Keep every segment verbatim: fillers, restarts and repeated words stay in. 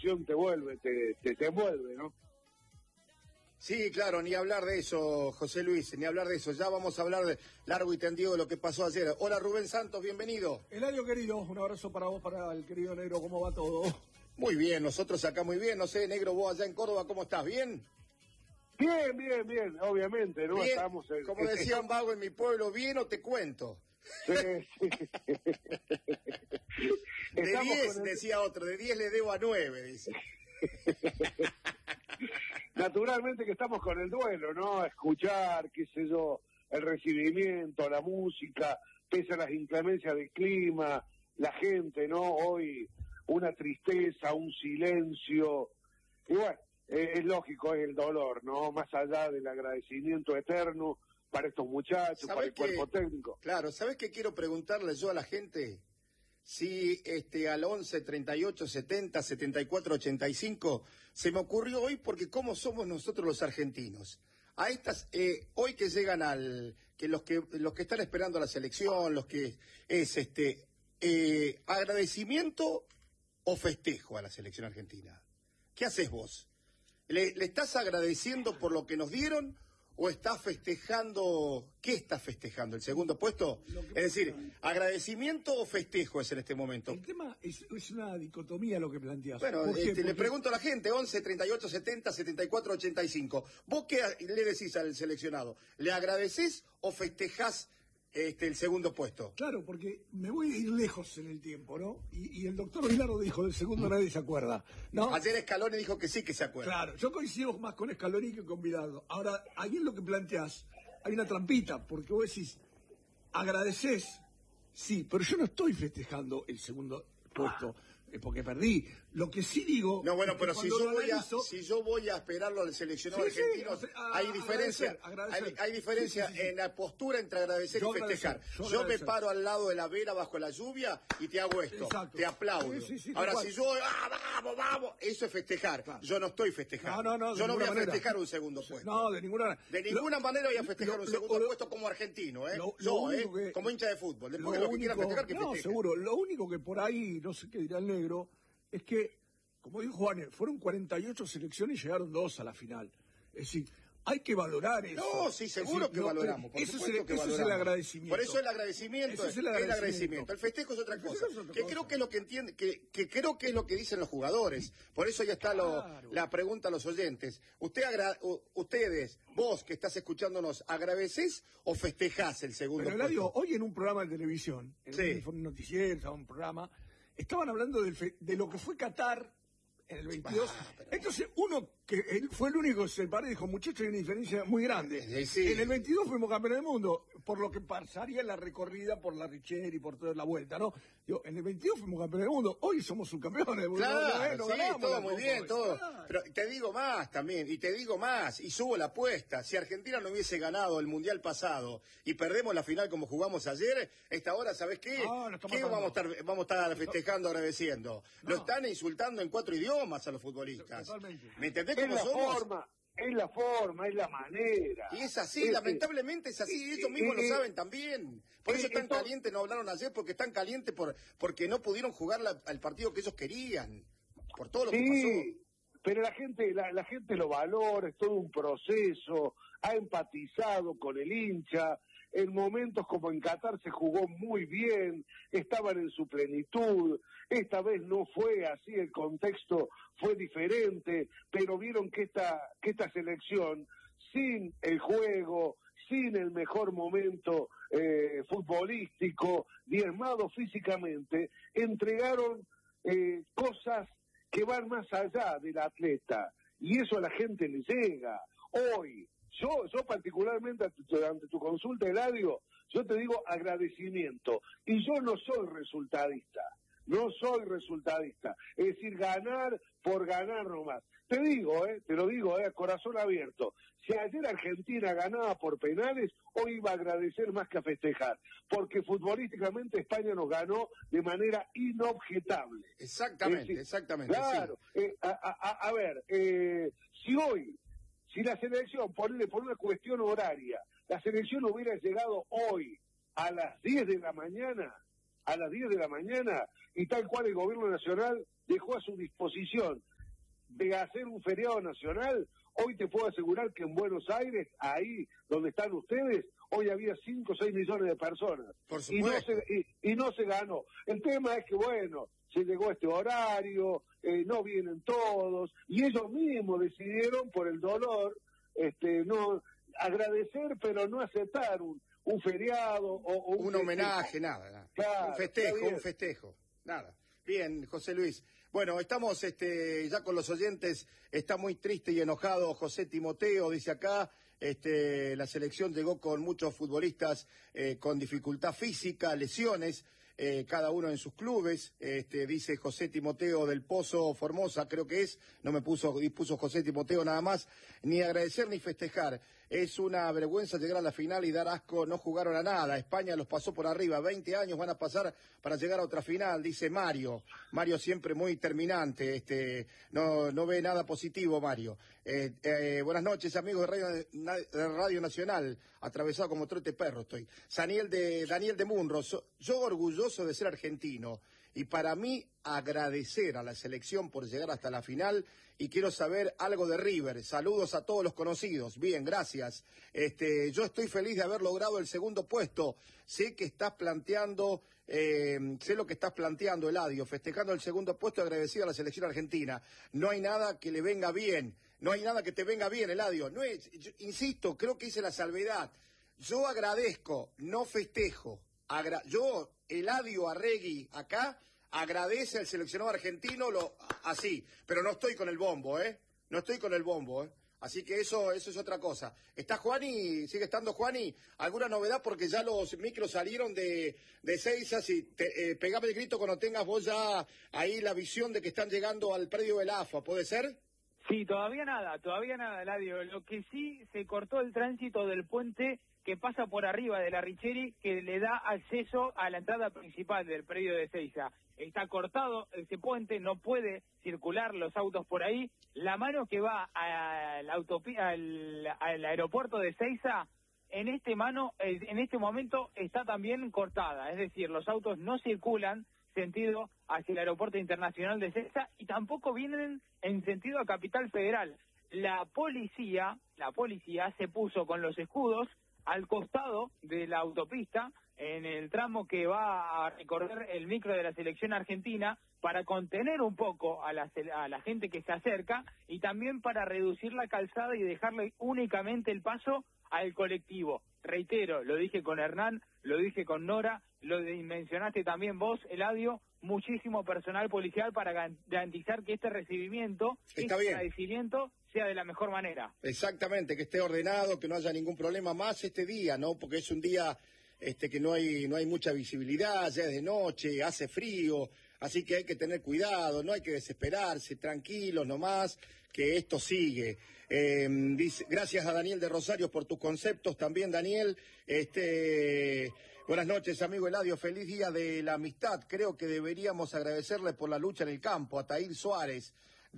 emoción te vuelve, te, te, te envuelve, ¿no? Sí, claro, ni hablar de eso, José Luis, ni hablar de eso. Ya vamos a hablar de largo y tendido de lo que pasó ayer. Hola, Rubén Santos, bienvenido. Eladio querido, un abrazo para vos, para el querido Negro, ¿cómo va todo? Muy bien, nosotros acá muy bien. No sé, Negro, vos allá en Córdoba, ¿cómo estás? ¿Bien? Bien, bien, bien, obviamente, ¿no? Bien, Estamos en, como decía un vago en mi pueblo, ¿bien o te cuento? Sí, sí. De diez, el... decía otro, de diez le debo a nueve, dice. Naturalmente que estamos con el duelo, ¿no? Escuchar, qué sé yo, el recibimiento, la música, pese a las inclemencias del clima, la gente, ¿no? Hoy una tristeza, un silencio, y bueno, eh, es lógico, es el dolor, ¿no? Más allá del agradecimiento eterno para estos muchachos, para el que, cuerpo técnico. Claro, ¿sabés qué quiero preguntarle yo a la gente? Si este al once, treinta y ocho, setenta, setenta y cuatro, ochenta y cinco se me ocurrió hoy porque cómo somos nosotros los argentinos. A estas eh, hoy que llegan al que los que los que están esperando a la selección, los que es este eh, agradecimiento o festejo a la selección argentina. ¿Qué haces vos? ¿Le, le estás agradeciendo por lo que nos dieron? ¿O está festejando? ¿Qué está festejando? ¿El segundo puesto? Es decir, ¿agradecimiento o festejo es en este momento? El tema es, es una dicotomía lo que planteas. Bueno, ¿Por qué? este, Porque... le pregunto a la gente, once, treinta y ocho, setenta, setenta y cuatro, ochenta y cinco. ¿Vos qué le decís al seleccionado? ¿Le agradecés o festejás este, el segundo puesto? Claro, porque me voy a ir lejos en el tiempo, ¿no? Y, y el doctor Bilardo dijo, del segundo nadie se acuerda, ¿no? Ayer Scaloni dijo que sí que se acuerda. Claro, yo coincido más con Scaloni que con Bilardo. Ahora, ahí en lo que planteás, hay una trampita, porque vos decís, agradecés, sí, pero yo no estoy festejando el segundo puesto, eh, porque perdí. Lo que sí digo... No, bueno, pero si yo, voy analizo, a, si yo voy a esperarlo al seleccionado sí, sí, argentino, o sea, a, hay diferencia, agradecer, agradecer. Hay, hay diferencia sí, sí, sí, sí. en la postura entre agradecer yo y festejar. Agradecer, yo, yo agradecer. me paro al lado de la vera bajo la lluvia y te hago esto, Exacto. te aplaudo. Sí, sí, sí, Ahora, igual. si yo, ah, vamos, vamos, eso es festejar. Claro. Yo no estoy festejando. No, no, no, yo no voy a manera. festejar un segundo puesto. No, de ninguna manera. De ninguna lo, manera voy a festejar lo, un segundo lo, puesto como argentino, ¿eh? Lo, yo, lo ¿eh? que, como hincha de fútbol. Después lo de lo que único, quieran festejar, que no, festejen. seguro. Lo único que por ahí, no sé qué dirá el Negro, es que, como dijo Juan, fueron cuarenta y ocho selecciones y llegaron dos a la final. Es decir, hay que valorar eso. No, sí, seguro decir, que no, valoramos. Por eso es, supuesto el, que eso valoramos. es el agradecimiento. Por eso el agradecimiento es, es el agradecimiento. el agradecimiento. El festejo es otra el cosa. es otra que cosa. creo que es lo que entiende, que, que creo que es lo que dicen los jugadores. Por eso ya está claro. lo, la pregunta a los oyentes. Usted agra, ustedes, vos que estás escuchándonos, ¿agradecés o festejás el segundo Pero, puesto? Eladio, hoy en un programa de televisión, en sí. un noticiero, un programa, estaban hablando del fe, de lo que fue Qatar en el veintidós. Ah, pero... Entonces, uno que él fue el único que se paró y dijo, muchachos, hay una diferencia muy grande. Sí, sí. En el veintidós fuimos campeones del mundo, por lo que pasaría la recorrida por la Richer y por toda la vuelta, ¿no? Digo, en el veintidós fuimos campeones del mundo, hoy somos subcampeones del mundo. Claro, no, no, sí, ganamos todo muy bien, hoy. todo. Claro. Pero te digo más también, y te digo más, y subo la apuesta. Si Argentina no hubiese ganado el Mundial pasado y perdemos la final como jugamos ayer, esta hora, ¿sabés qué? No, no ¿Qué vamos a estar, vamos a estar festejando, agradeciendo? No. Lo están insultando en cuatro idiomas a los futbolistas. Totalmente. ¿Me entendés es cómo la somos? Forma, es la forma, es la manera. Y es así, es, lamentablemente es así, es, ellos mismos es, lo saben también. Por es, eso están es, es, calientes, no hablaron ayer, porque están calientes por, porque no pudieron jugar la, al partido que ellos querían, por todo lo sí, que pasó. Pero la gente, la, la gente lo valora, es todo un proceso, ha empatizado con el hincha, en momentos como en Qatar se jugó muy bien, estaban en su plenitud, esta vez no fue así, el contexto fue diferente, pero vieron que esta, que esta selección, sin el juego, sin el mejor momento eh, futbolístico, diezmado físicamente, entregaron eh, cosas que van más allá del atleta, y eso a la gente le llega. Hoy, yo yo particularmente ante tu, ante tu consulta, Eladio, yo te digo agradecimiento, y yo no soy resultadista, no soy resultadista, es decir, ganar por ganar nomás. Te digo, eh, te lo digo, eh, a corazón abierto, si ayer Argentina ganaba por penales, hoy iba a agradecer más que a festejar, porque futbolísticamente España nos ganó de manera inobjetable. Exactamente, es decir, exactamente. Claro, sí. eh, a, a, a ver, eh, si hoy, si la selección, ponle por una cuestión horaria, la selección hubiera llegado hoy a las diez de la mañana, a las diez de la mañana, y tal cual el gobierno nacional dejó a su disposición de hacer un feriado nacional, hoy te puedo asegurar que en Buenos Aires, ahí donde están ustedes, hoy había cinco o seis millones de personas. Por y, no supuesto. se, y, y no se ganó. El tema es que, bueno, se llegó a este horario, eh, no vienen todos, y ellos mismos decidieron por el dolor, este, no agradecer, pero no aceptar un, un feriado o, o un, un homenaje, nada, nada. Claro, un festejo, un festejo, nada. Bien, José Luis. Bueno, estamos este, ya con los oyentes, está muy triste y enojado José Timoteo, dice acá, este, la selección llegó con muchos futbolistas eh, con dificultad física, lesiones, eh, cada uno en sus clubes, este, dice José Timoteo del Pozo Formosa, creo que es, no me puso, puso José Timoteo nada más, ni agradecer ni festejar. Es una vergüenza llegar a la final y dar asco, no jugaron a nada. España los pasó por arriba, veinte años van a pasar para llegar a otra final, dice Mario. Mario siempre muy terminante, este, no, no ve nada positivo, Mario. Eh, eh, buenas noches, amigos de Radio, de Radio Nacional, atravesado como trote perro estoy. Daniel de, Daniel de Munro, so, yo orgulloso de ser argentino. Y para mí, agradecer a la selección por llegar hasta la final. Y quiero saber algo de River. Saludos a todos los conocidos. Bien, gracias. Este, yo estoy feliz de haber logrado el segundo puesto. Sé que estás planteando, eh, sé lo que estás planteando, Eladio, festejando el segundo puesto, agradecido a la selección argentina. No hay nada que le venga bien. No hay nada que te venga bien, Eladio. No es, yo, insisto, creo que hice la salvedad. Yo agradezco, no festejo. Agra yo, Eladio Arregui, acá, agradece al seleccionado argentino lo, así, pero no estoy con el bombo, ¿eh? No estoy con el bombo, ¿eh? Así que eso, eso es otra cosa. ¿Está Juani? ¿Sigue estando Juani? ¿Alguna novedad? Porque ya los micros salieron de, de Seiza. Si te, eh, pegame el grito cuando tengas vos ya ahí la visión de que están llegando al predio del A F A, ¿puede ser? Sí, todavía nada, todavía nada, Eladio. Lo que sí, se cortó el tránsito del puente que pasa por arriba de la Richeri, que le da acceso a la entrada principal del predio de Seiza. Está cortado ese puente, no puede circular los autos por ahí. La mano que va a la autopista, al, al aeropuerto de Seiza, en este mano, en este momento está también cortada. Es decir, los autos no circulan sentido hacia el aeropuerto internacional de Seiza y tampoco vienen en sentido a Capital Federal. La policía, la policía se puso con los escudos al costado de la autopista, en el tramo que va a recorrer el micro de la selección argentina, para contener un poco a la, a la gente que se acerca y también para reducir la calzada y dejarle únicamente el paso al colectivo. Reitero, lo dije con Hernán, lo dije con Nora, lo mencionaste también vos, Eladio, muchísimo personal policial para garantizar que este recibimiento, Está este bien. agradecimiento sea de la mejor manera. Exactamente, que esté ordenado, que no haya ningún problema más este día, ¿no? Porque es un día este, que no hay, no hay mucha visibilidad, ya es de noche, hace frío, así que hay que tener cuidado, no hay que desesperarse, tranquilos nomás, que esto sigue. Eh, dice, gracias a Daniel de Rosario por tus conceptos, también Daniel. Este, buenas noches, amigo Eladio, feliz día de la amistad. Creo que deberíamos agradecerle por la lucha en el campo, a Tair Suárez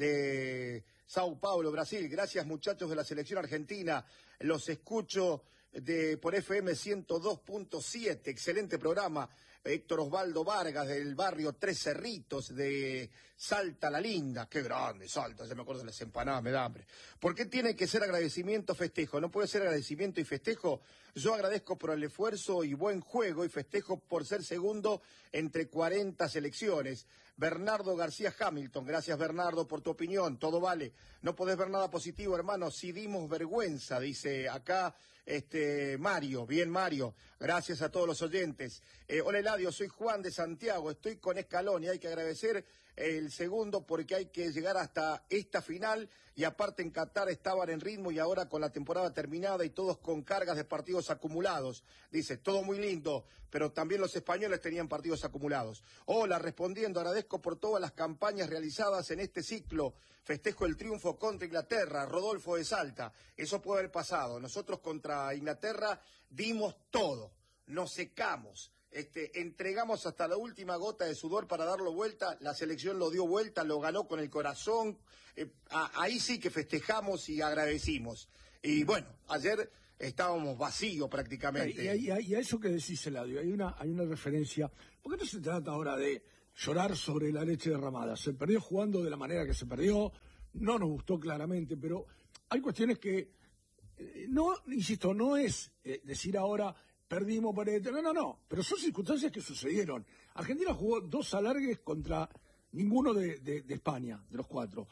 de Sao Paulo, Brasil. Gracias, muchachos de la selección argentina. Los escucho de por F M ciento dos punto siete. Excelente programa. Héctor Osvaldo Vargas del barrio Tres Cerritos de Salta la Linda. Qué grande Salta, ya me acuerdo de las empanadas, me da hambre. ¿Por qué tiene que ser agradecimiento festejo? ¿No puede ser agradecimiento y festejo? Yo agradezco por el esfuerzo y buen juego y festejo por ser segundo entre cuarenta selecciones. Bernardo García Hamilton, gracias Bernardo por tu opinión, todo vale. No podés ver nada positivo, hermano, si dimos vergüenza, dice acá este Mario. Bien, Mario, gracias a todos los oyentes. Eh, hola Eladio, soy Juan de Santiago, estoy con Scaloni, hay que agradecer el segundo porque hay que llegar hasta esta final y aparte en Qatar estaban en ritmo y ahora con la temporada terminada y todos con cargas de partidos acumulados. Dice, todo muy lindo, pero también los españoles tenían partidos acumulados. Hola, respondiendo, agradezco por todas las campañas realizadas en este ciclo. Festejo el triunfo contra Inglaterra, Rodolfo de Salta. Eso puede haber pasado. Nosotros contra Inglaterra dimos todo, nos secamos. Este, entregamos hasta la última gota de sudor para darlo vuelta, la selección lo dio vuelta, lo ganó con el corazón, eh, a, ahí sí que festejamos y agradecimos. Y bueno, ayer estábamos vacíos prácticamente. Y a, y a, y a eso que decís, Eladio, hay una, hay una referencia, porque no se trata ahora de llorar sobre la leche derramada, se perdió jugando de la manera que se perdió, no nos gustó claramente, pero hay cuestiones que, eh, no, insisto, no es eh, decir ahora perdimos por esto, no, no, no, pero son circunstancias que sucedieron. Argentina jugó dos alargues contra ninguno de, de, de España, de los cuatro.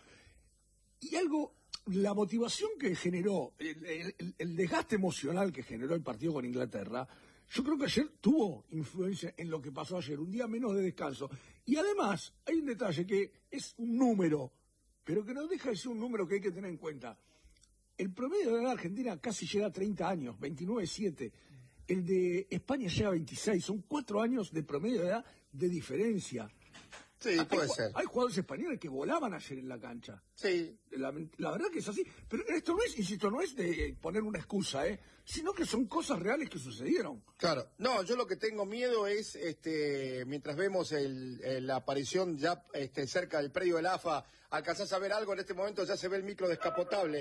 Y algo, la motivación que generó, el, el, el desgaste emocional que generó el partido con Inglaterra, yo creo que ayer tuvo influencia en lo que pasó ayer, un día menos de descanso. Y además, hay un detalle que es un número, pero que no deja de ser un número que hay que tener en cuenta. El promedio de la Argentina casi llega a treinta años, veintinueve siete. El de España llega a veintiséis. Son cuatro años de promedio de edad de diferencia. Sí, puede hay, ser. Hay jugadores españoles que volaban ayer en la cancha. Sí. La, la verdad que es así. Pero esto no es, insisto, no es de poner una excusa, ¿eh? Sino que son cosas reales que sucedieron. Claro. No, yo lo que tengo miedo es, este, mientras vemos el, el, la aparición ya este, cerca del predio del A F A, ¿alcanzás a ver algo? En este momento ya se ve el micro descapotable.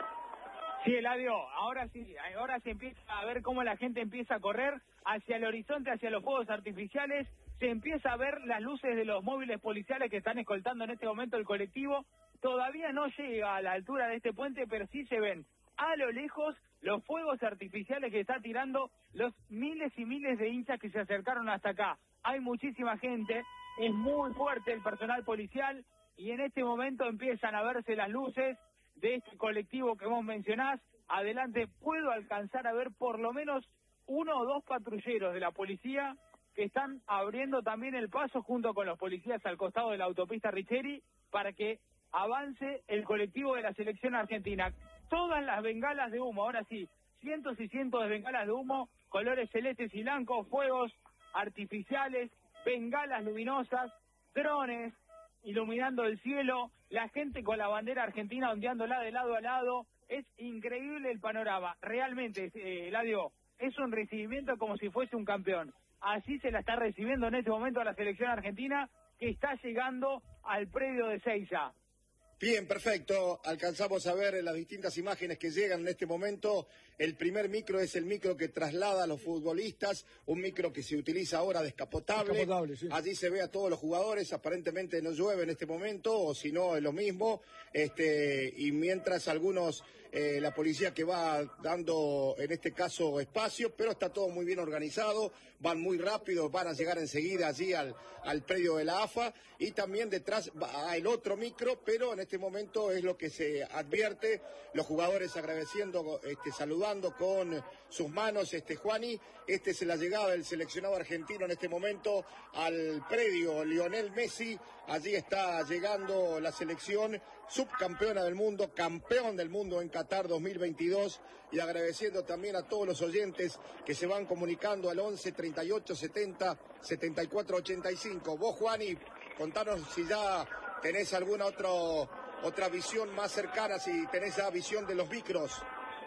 Sí, Eladio, ahora sí, ahora se empieza a ver cómo la gente empieza a correr hacia el horizonte, hacia los fuegos artificiales. Se empieza a ver las luces de los móviles policiales que están escoltando en este momento el colectivo. Todavía no llega a la altura de este puente, pero sí se ven a lo lejos los fuegos artificiales que está tirando los miles y miles de hinchas que se acercaron hasta acá. Hay muchísima gente, es muy fuerte el personal policial y en este momento empiezan a verse las luces de este colectivo que vos mencionás. Adelante puedo alcanzar a ver por lo menos uno o dos patrulleros de la policía que están abriendo también el paso junto con los policías al costado de la autopista Richeri para que avance el colectivo de la selección argentina. Todas las bengalas de humo, ahora sí, cientos y cientos de bengalas de humo, colores celestes y blancos, fuegos artificiales, bengalas luminosas, drones iluminando el cielo, la gente con la bandera argentina ondeándola de lado a lado. Es increíble el panorama, realmente, eh, Eladio, es un recibimiento como si fuese un campeón. Así se la está recibiendo en este momento a la selección argentina que está llegando al predio de Seiza. Bien, perfecto. Alcanzamos a ver las distintas imágenes que llegan en este momento. El primer micro es el micro que traslada a los futbolistas, un micro que se utiliza ahora descapotable. Descapotable, sí. Allí se ve a todos los jugadores, aparentemente no llueve en este momento, o si no es lo mismo. Este, y mientras algunos, eh, la policía que va dando en este caso espacio, pero está todo muy bien organizado, van muy rápido, van a llegar enseguida allí al, al predio de la A F A, y también detrás va el otro micro, pero en este momento es lo que se advierte, los jugadores agradeciendo, este, saludando con sus manos, este Juani. Este es la llegada del seleccionado argentino en este momento al predio Lionel Messi. Allí está llegando la selección subcampeona del mundo, campeón del mundo en Qatar dos mil veintidós, y agradeciendo también a todos los oyentes que se van comunicando al once treinta y ocho setenta setenta y cuatro ochenta y cinco. Vos, Juani, contanos si ya tenés alguna otro, otra visión más cercana, si tenés ya visión de los micros.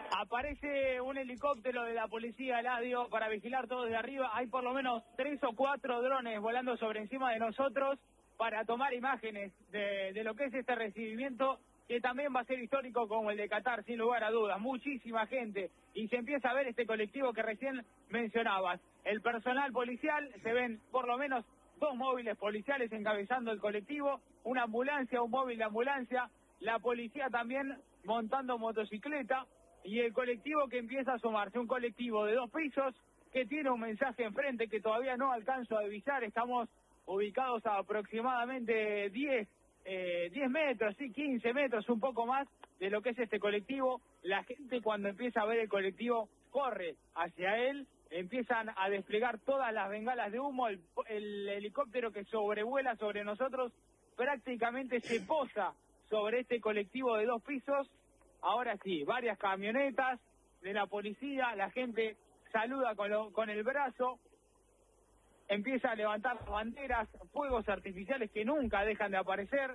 Aparece un helicóptero de la policía, Eladio, para vigilar todo desde arriba. Hay por lo menos tres o cuatro drones volando sobre encima de nosotros para tomar imágenes de, de lo que es este recibimiento, que también va a ser histórico como el de Qatar, sin lugar a dudas. Muchísima gente, y se empieza a ver este colectivo que recién mencionabas. El personal policial, se ven por lo menos dos móviles policiales encabezando el colectivo, una ambulancia, un móvil de ambulancia, la policía también montando motocicleta, y el colectivo que empieza a sumarse, un colectivo de dos pisos que tiene un mensaje enfrente que todavía no alcanzo a divisar. Estamos ubicados a aproximadamente diez, eh, diez metros, sí, quince metros, un poco más de lo que es este colectivo. La gente, cuando empieza a ver el colectivo, corre hacia él, empiezan a desplegar todas las bengalas de humo. El, el helicóptero que sobrevuela sobre nosotros prácticamente se posa sobre este colectivo de dos pisos. Ahora sí, varias camionetas de la policía, la gente saluda con, lo, con el brazo, empieza a levantar banderas, fuegos artificiales que nunca dejan de aparecer,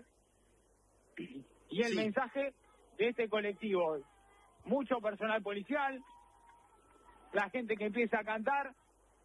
y el sí. mensaje de este colectivo, mucho personal policial, la gente que empieza a cantar.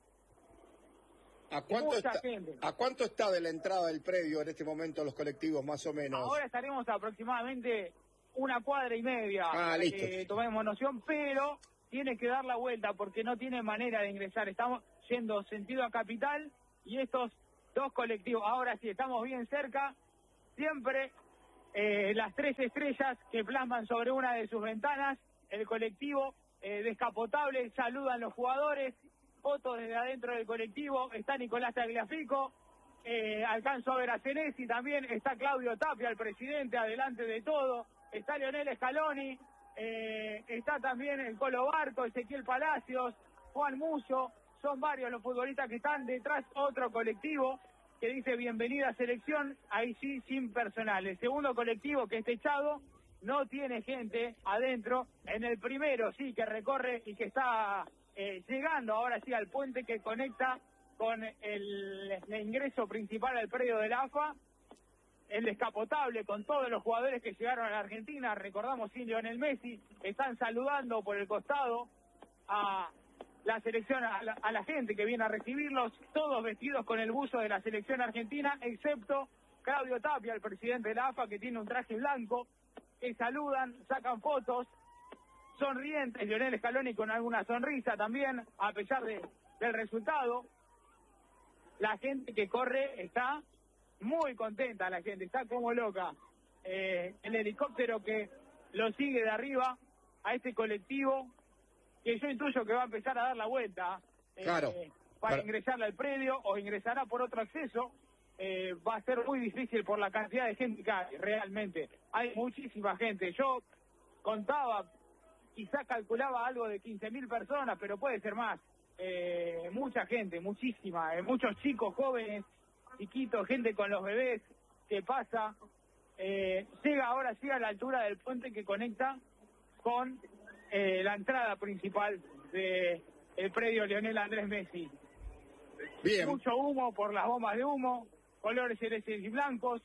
¿A cuánto, Mucha está, gente. ¿A cuánto está de la entrada del predio en este momento los colectivos, más o menos? Ahora estaremos aproximadamente una cuadra y media, ah, para listo. que tomemos noción, pero tiene que dar la vuelta porque no tiene manera de ingresar. Estamos yendo sentido a Capital, y estos dos colectivos, ahora sí, estamos bien cerca, siempre eh, las tres estrellas que plasman sobre una de sus ventanas, el colectivo eh, descapotable, saludan los jugadores, fotos desde adentro del colectivo, está Nicolás Tagliafico, eh, alcanzo a ver a Senesi también, está Claudio Tapia, el presidente, adelante de todo, está Lionel Scaloni, eh, está también el Colo Barco, Ezequiel Palacios, Juan Musso, son varios los futbolistas que están detrás, otro colectivo que dice bienvenida selección, ahí sí sin personal. El segundo colectivo que es techado, no tiene gente adentro, en el primero sí que recorre y que está eh, llegando ahora sí al puente que conecta con el, el ingreso principal al predio de la A F A, el descapotable con todos los jugadores que llegaron a la Argentina, recordamos sin Lionel Messi, están saludando por el costado a la selección, a la, a la gente que viene a recibirlos, todos vestidos con el buzo de la selección argentina, excepto Claudio Tapia, el presidente de la A F A, que tiene un traje blanco, que saludan, sacan fotos, sonrientes, Lionel Scaloni con alguna sonrisa también, a pesar de, del resultado. La gente que corre está muy contenta, la gente está como loca. Eh, el helicóptero que lo sigue de arriba a este colectivo, que yo intuyo que va a empezar a dar la vuelta eh, claro, para claro. ingresarle al predio o ingresará por otro acceso. Eh, va a ser muy difícil por la cantidad de gente que hay, realmente. Hay muchísima gente. Yo contaba, quizás calculaba algo de quince mil personas, pero puede ser más. Eh, mucha gente, muchísima. Eh, muchos chicos, jóvenes, chiquitos, gente con los bebés que pasa. Eh, llega ahora sí a la altura del puente que conecta con eh, la entrada principal del predio Lionel Andrés Messi. Bien. Mucho humo por las bombas de humo, colores celestes y blancos.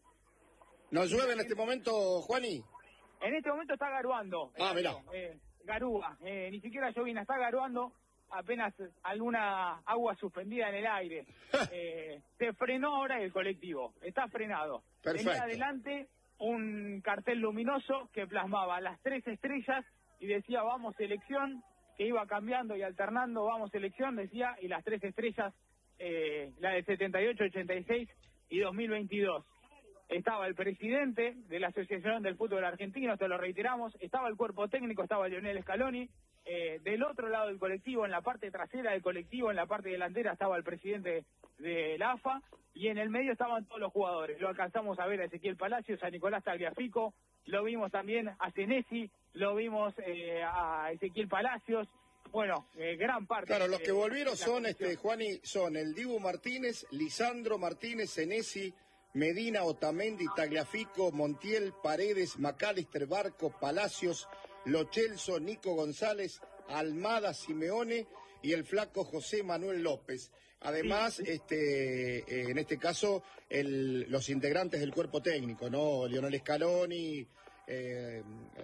¿Nos llueve en este momento, Juani? En este momento está garuando. Ah, mirá. Eh, garúa, eh, ni siquiera llovina, está garuando, apenas alguna agua suspendida en el aire. eh, se frenó ahora el colectivo, está frenado. Perfecto. Tenía adelante un cartel luminoso que plasmaba las tres estrellas y decía vamos selección, que iba cambiando y alternando, vamos selección, decía, y las tres estrellas, eh, la de setenta y ocho, ochenta y seis y dos mil veintidós. Estaba el presidente de la Asociación del Fútbol Argentino, esto lo reiteramos, estaba el cuerpo técnico, estaba Lionel Scaloni, eh, del otro lado del colectivo, en la parte trasera del colectivo, en la parte delantera estaba el presidente de la A F A, y en el medio estaban todos los jugadores. Lo alcanzamos a ver a Ezequiel Palacios, a Nicolás Tagliafico, lo vimos también a Senesi, lo vimos eh, a Ezequiel Palacios, bueno, eh, gran parte. Claro, los de, que volvieron son, comisión. este Juani, son el Dibu Martínez, Lisandro Martínez, Senesi, Medina, Otamendi, Tagliafico, Montiel, Paredes, McAllister, Barco, Palacios, Lo Celso, Nico González, Almada, Simeone y el flaco José Manuel López. Además, sí, sí. este, eh, en este caso, el, los integrantes del cuerpo técnico, ¿no? Lionel Scaloni, eh,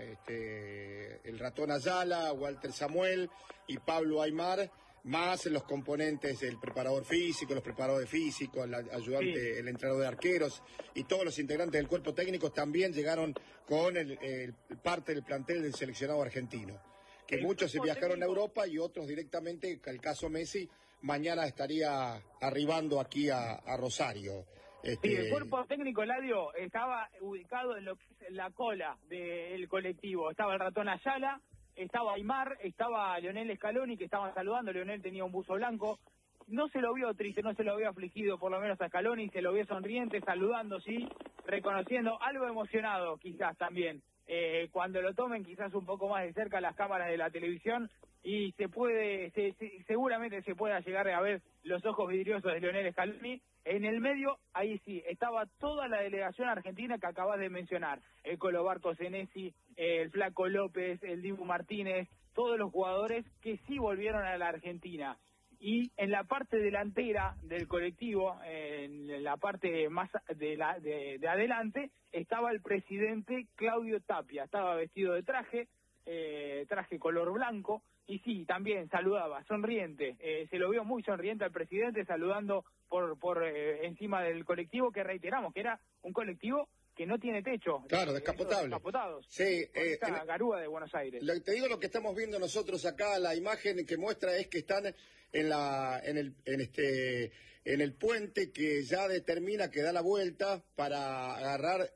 este, el ratón Ayala, Walter Samuel y Pablo Aymar, más los componentes, el preparador físico, los preparadores físicos, el ayudante, sí. el entrenador de arqueros y todos los integrantes del cuerpo técnico también llegaron con el, el parte del plantel del seleccionado argentino. Que el muchos se viajaron técnico... a Europa y otros directamente, el caso Messi, mañana estaría arribando aquí a, a Rosario. Este... Sí, el cuerpo técnico, Eladio, estaba ubicado en lo que es la cola del colectivo. Estaba el ratón Ayala, estaba Aymar, estaba Lionel Scaloni, que estaban saludando. Lionel tenía un buzo blanco. No se lo vio triste, no se lo vio afligido, por lo menos a Scaloni, se lo vio sonriente, saludando, sí, reconociendo, algo emocionado quizás también. Eh, cuando lo tomen quizás un poco más de cerca las cámaras de la televisión y se puede, se, se, seguramente se pueda llegar a ver los ojos vidriosos de Lionel Scaloni. En el medio, ahí sí, estaba toda la delegación argentina que acabas de mencionar. El Colo Barco, Senesi, el Flaco López, el Dibu Martínez, todos los jugadores que sí volvieron a la Argentina. Y en la parte delantera del colectivo, en la parte más de, la, de, de adelante, estaba el presidente Claudio Tapia. Estaba vestido de traje, eh, traje color blanco, y sí, también saludaba, sonriente. Eh, se lo vio muy sonriente al presidente, saludando por, por eh, encima del colectivo, que reiteramos que era un colectivo que no tiene techo. Claro, descapotable. Descapotados. Sí, con eh, esta en- garúa de Buenos Aires. Lo- te digo lo que estamos viendo nosotros acá, la imagen que muestra es que están en la en el en este en el puente que ya determina que da la vuelta para agarrar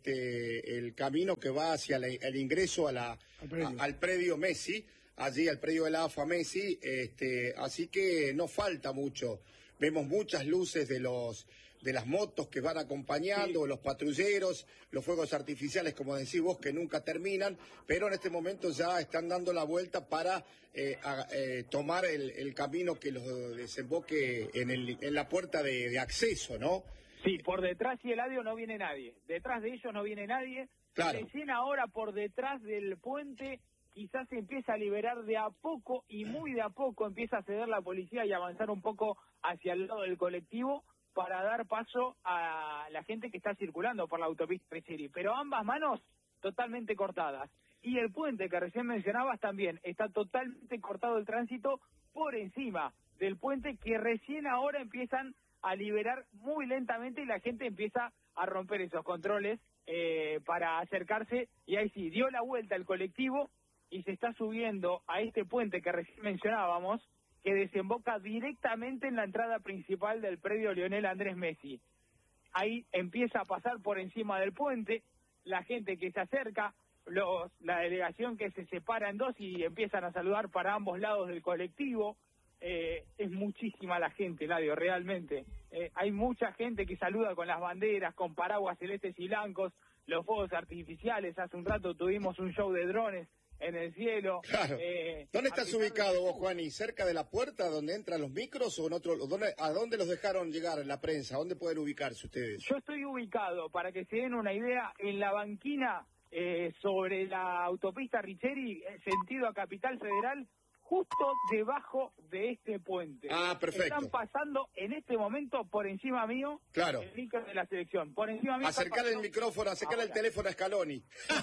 este el camino que va hacia la- el ingreso a la Al predio. a- al predio Messi, allí al predio de la AFA Messi, este así que no falta mucho. Vemos muchas luces de los de las motos que van acompañando, Sí. los patrulleros, los fuegos artificiales, como decís vos, que nunca terminan, pero en este momento ya están dando la vuelta para eh, a- eh, tomar el, el camino que los desemboque en, el, en la puerta de, de acceso, ¿no? Sí, por detrás y Eladio no viene nadie. Detrás de ellos no viene nadie. Claro. Recién ahora por detrás del puente quizás se empieza a liberar de a poco y muy de a poco empieza a ceder la policía y avanzar un poco hacia el lado del colectivo para dar paso a la gente que está circulando por la autopista Richeri. Pero ambas manos totalmente cortadas. Y el puente que recién mencionabas también está totalmente cortado el tránsito por encima del puente que recién ahora empiezan a liberar muy lentamente y la gente empieza a romper esos controles eh, para acercarse y ahí sí, dio la vuelta el colectivo y se está subiendo a este puente que recién mencionábamos que desemboca directamente en la entrada principal del predio Lionel Andrés Messi. Ahí empieza a pasar por encima del puente, la gente que se acerca, los, la delegación que se separa en dos y empiezan a saludar para ambos lados del colectivo. Eh, es muchísima la gente, Ladio, realmente. Eh, hay mucha gente que saluda con las banderas, con paraguas celestes y blancos, los fuegos artificiales. Hace un rato tuvimos un show de drones en el cielo. Claro. Eh, ¿Dónde a estás pesar de- ubicado vos, Juani? ¿Cerca de la puerta donde entran los micros o en otro? ¿Dónde, ¿A dónde los dejaron llegar en la prensa? ¿A dónde pueden ubicarse ustedes? Yo estoy ubicado, para que se den una idea, en la banquina eh, sobre la autopista Richeri, en sentido a Capital Federal, justo debajo de este puente. Ah, perfecto. Están pasando en este momento por encima mío Claro. el micro de la selección. Por encima mío. está Acercarle el pasando- micrófono, acercarle el Ahora. teléfono a Scaloni.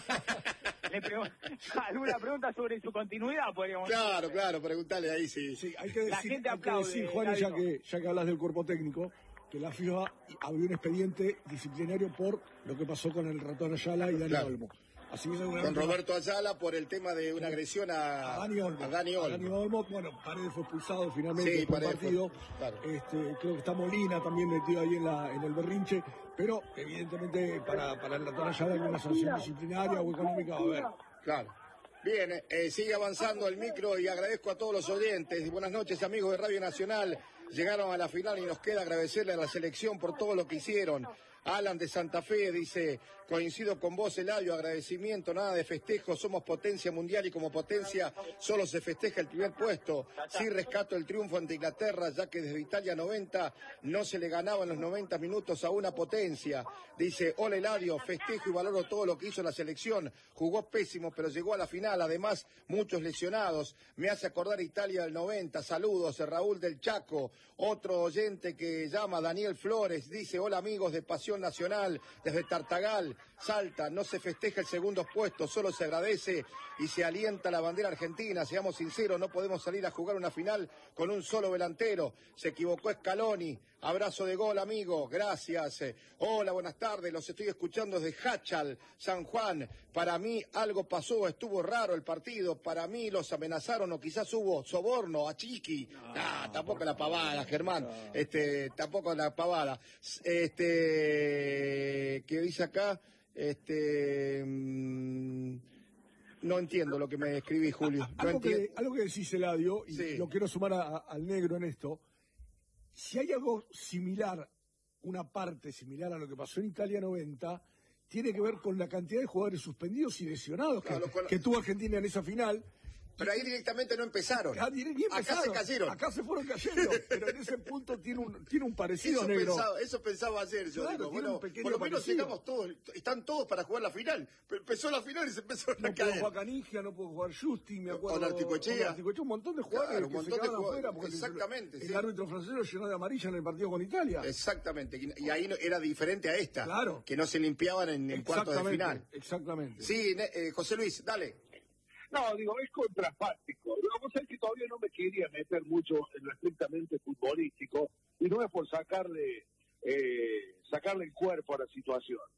Le pregun- ¿Alguna pregunta sobre su continuidad? Podríamos Claro, hacer? claro, preguntale ahí, sí. Sí, hay que La decir, gente hay que aplaude, decir, Juan, ya Eladio. que, ya que hablas del cuerpo técnico, que la FIFA abrió un expediente disciplinario por lo que pasó con el ratón Ayala y Dani Claro. Olmo. Así que Con seguramente Roberto Ayala por el tema de una agresión a, a Dani Olmo. a Dani Olmo. A Dani Olmo, bueno, Paredes fue expulsado finalmente Sí, después del Paredes fue- partido. claro. Este, creo que está Molina también metido ahí en, la, en el berrinche, pero evidentemente para, para el ratón Ayala alguna sanción disciplinaria o económica va a haber. Claro. Bien, eh, sigue avanzando el micro y agradezco a todos los oyentes. Buenas noches, amigos de Radio Nacional. Llegaron a la final y nos queda agradecerle a la selección por todo lo que hicieron. Alan de Santa Fe dice, coincido con vos, Eladio, agradecimiento, nada de festejo, somos potencia mundial y como potencia solo se festeja el primer puesto. Sí rescato el triunfo ante Inglaterra, ya que desde Italia noventa no se le ganaba en los noventa minutos a una potencia. Dice, hola Eladio, festejo y valoro todo lo que hizo la selección. Jugó pésimo, pero llegó a la final, además muchos lesionados. Me hace acordar Italia del noventa. Saludos, Raúl del Chaco. Otro oyente que llama Daniel Flores, dice, hola amigos de Pasión Nacional, desde Tartagal, Salta, no se festeja el segundo puesto, solo se agradece y se alienta la bandera argentina. Seamos sinceros, no podemos salir a jugar una final con un solo delantero. Se equivocó Scaloni. Abrazo de gol, amigo. Gracias. Eh, Hola, buenas tardes. Los estoy escuchando desde Hachal, San Juan. Para mí algo pasó, estuvo raro el partido. Para mí los amenazaron o quizás hubo soborno a Chiqui. Ah, tampoco la pavada, Germán. Este, tampoco la pavada. Este, ¿qué dice acá? Este, mm, no entiendo lo que me escribí, Julio. No Algo entiendo. que, algo que decís, Eladio, y Sí. lo quiero sumar a- a- al negro en esto, si hay algo similar, una parte similar a lo que pasó en Italia noventa, tiene que ver con la cantidad de jugadores suspendidos y lesionados que, Claro, con- que tuvo Argentina en esa final. Pero ahí directamente no empezaron. Acá, diré, ni Acá se empezaron. cayeron. Acá se fueron cayendo, pero en ese punto tiene un, tiene un parecido, Eso negro. pensaba, eso pensaba ayer yo, Claro, digo, tiene bueno, un pequeño por lo menos parecido. llegamos todos, están todos para jugar la final, pero empezó la final y se empezaron No a pudo caer. jugar Canigia, no pudo jugar Justi, me acuerdo. Con Articoechea. con Articoechea, un montón de jugadores Claro, un que montón se de quedaron jugadores, afuera porque exactamente, el, sí. el árbitro francés lo llenó de amarilla en el partido con Italia. Exactamente, y, y ahí no- era diferente a esta, Claro. que no se limpiaban en el cuarto de Exactamente, final. Exactamente. Sí, ne- eh, José Luis, dale. No, digo, es contrafáctico. Vamos a ver que todavía no me quería meter mucho en lo estrictamente futbolístico y no es por sacarle eh, sacarle el cuerpo a la situación.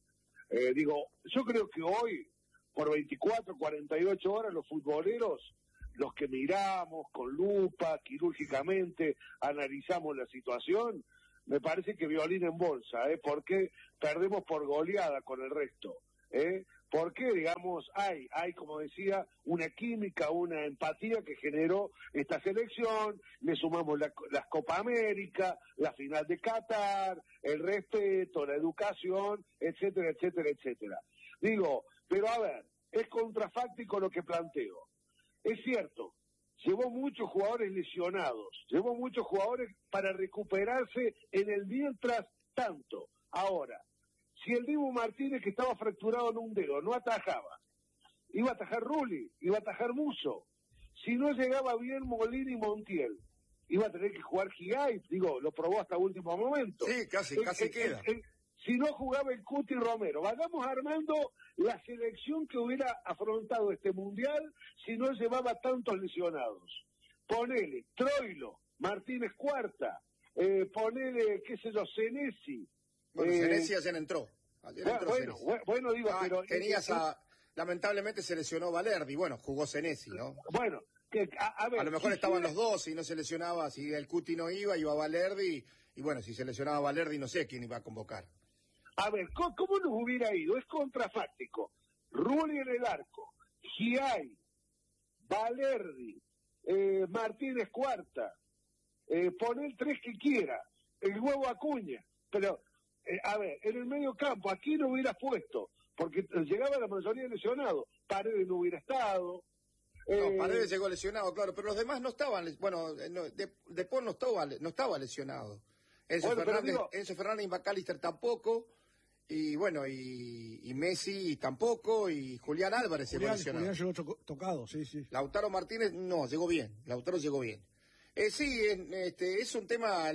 Eh, digo, yo creo que hoy, por veinticuatro, cuarenta y ocho horas, los futboleros, los que miramos con lupa, quirúrgicamente, analizamos la situación, me parece que violín en bolsa, ¿eh? Porque perdemos por goleada con el resto, ¿eh? Porque, digamos, hay, hay, como decía, una química, una empatía que generó esta selección, le sumamos la, las Copa América, la final de Qatar, el respeto, la educación, etcétera, etcétera, etcétera. Digo, pero a ver, es contrafáctico lo que planteo. Es cierto, llevó muchos jugadores lesionados, llevó muchos jugadores para recuperarse en el mientras tanto. Ahora, si el Dibu Martínez, que estaba fracturado en un dedo, no atajaba, iba a atajar Rulli, iba a atajar Musso. Si no llegaba bien Molina y Montiel, iba a tener que jugar Gigay, digo, lo probó hasta último momento. Sí, casi, el, casi el, queda. El, el, si no jugaba el Cuti Romero, vayamos armando la selección que hubiera afrontado este Mundial si no llevaba tantos lesionados. Ponele, Troilo, Martínez Cuarta, eh, ponele, qué sé yo, Senesi. Bueno, eh, Senesi ayer entró. Ayer bueno, entró bueno, Senesi. bueno, digo, Ah, pero... tenías eh, a... Lamentablemente se lesionó Valerdi, bueno, jugó Senesi, ¿no? Bueno, que, a, a ver... A lo mejor si estaban hubiera- los dos y no se lesionaba, si el Cuti no iba, iba Valerdi, y bueno, si se lesionaba Valerdi no sé quién iba a convocar. A ver, ¿cómo, cómo nos hubiera ido? Es contrafáctico. Rulli en el arco, Giai, Valerdi, eh, Martínez Cuarta, eh, pon el tres que quiera, el huevo Acuña, pero, eh, a ver, en el medio campo, aquí no hubiera puesto, porque llegaba la mayoría de lesionados, Paredes no hubiera estado. No, eh, Paredes llegó lesionado, claro, pero los demás no estaban, les- bueno, eh, no, de, de Paul no estaba, no estaba lesionado. Enzo Bueno, pero Fernández, digo- Enzo Fernández y McAllister tampoco, y bueno, y, y Messi tampoco, y Julián Álvarez llegó Julián, lesionado. Julián llegó toco- tocado, sí, sí. Lautaro Martínez, no, llegó bien, Lautaro llegó bien. Eh, sí, es, este, es un tema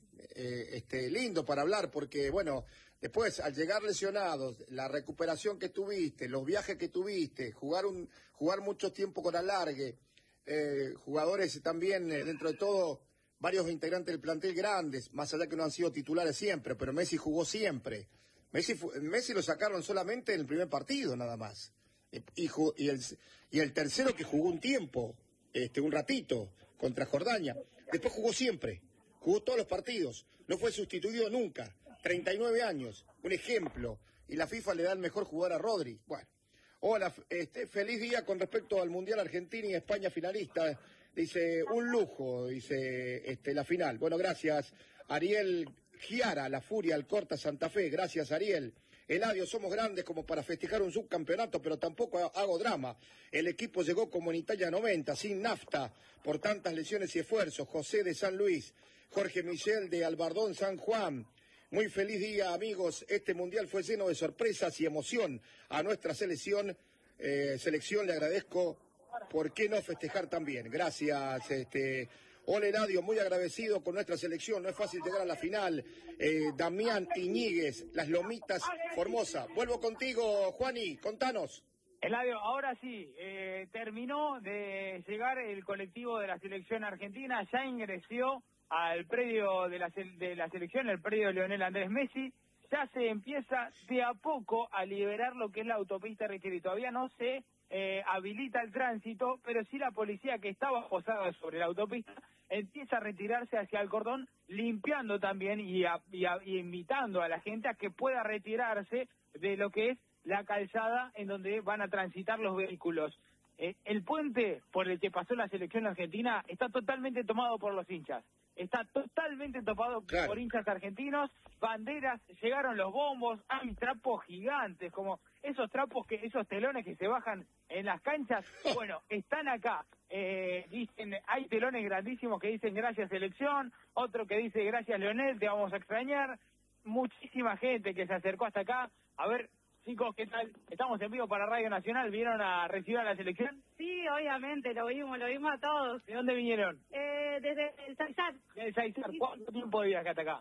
eh, este, lindo para hablar, porque bueno, después al llegar lesionados, la recuperación que tuviste, los viajes que tuviste, jugar un jugar mucho tiempo con alargue, eh, jugadores también, eh, dentro de todo, varios integrantes del plantel grandes, más allá que no han sido titulares siempre, pero Messi jugó siempre. Messi, fu- Messi lo sacaron solamente en el primer partido, nada más. Eh, Y, ju- y, el, y el tercero que jugó un tiempo, este, un ratito, contra Jordania. Después jugó siempre, jugó todos los partidos, no fue sustituido nunca. treinta y nueve años, un ejemplo. Y la FIFA le da el mejor jugador a Rodri. Bueno, hola, este, feliz día con respecto al Mundial Argentina y España finalista. Dice, un lujo, dice este, la final. Bueno, gracias, Ariel Giara, La Furia, Alcorta, Santa Fe. Gracias, Ariel. Eladio, somos grandes como para festejar un subcampeonato, pero tampoco ha- hago drama. El equipo llegó como en Italia noventa, sin nafta, por tantas lesiones y esfuerzos. José de San Luis, Jorge Michel de Albardón, San Juan. Muy feliz día, amigos. Este mundial fue lleno de sorpresas y emoción. A nuestra selección, eh, selección le agradezco. ¿Por qué no festejar también? Gracias, este... Hola, Eladio, muy agradecido con nuestra selección. No es fácil llegar a la final. Eh, Damián Iñiguez, Las Lomitas, Formosa. Vuelvo contigo, Juani, contanos. Eladio, ahora sí, eh, terminó de llegar el colectivo de la selección argentina, ya ingresó al predio de la, sel- de la selección, el predio de Lionel Andrés Messi, ya se empieza de a poco a liberar lo que es la autopista Richeri. Todavía no se eh, habilita el tránsito, pero sí la policía que estaba posada sobre la autopista empieza a retirarse hacia el cordón, limpiando también y, a- y a- y invitando a la gente a que pueda retirarse de lo que es la calzada en donde van a transitar los vehículos. Eh, el puente por el que pasó la selección argentina está totalmente tomado por los hinchas. Está totalmente topado Claro. por hinchas argentinos, banderas, llegaron los bombos, hay trapos gigantes, como esos trapos, que esos telones que se bajan en las canchas, bueno, están acá. Eh, dicen, hay telones grandísimos que dicen gracias selección, otro que dice gracias Leonel, te vamos a extrañar. Muchísima gente que se acercó hasta acá. A ver, chicos, ¿qué tal? Estamos en vivo para Radio Nacional, ¿vieron a recibir a la selección? Sí, obviamente, lo vimos, lo vimos a todos. ¿De dónde vinieron? Eh, desde el Saizar. ¿De Saizar? ¿Cuánto tiempo de viaje hasta acá?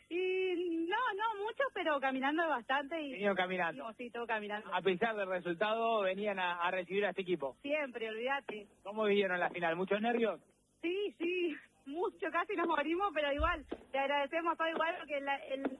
Y no, no mucho, pero caminando bastante. Y, Vinieron caminando. Sí, todo caminando. A pesar del resultado, venían a, a recibir a este equipo. Siempre, olvídate. ¿Cómo vivieron la final? ¿Muchos nervios? Sí, sí, mucho, casi nos morimos, pero igual, te agradecemos todo igual porque la- el,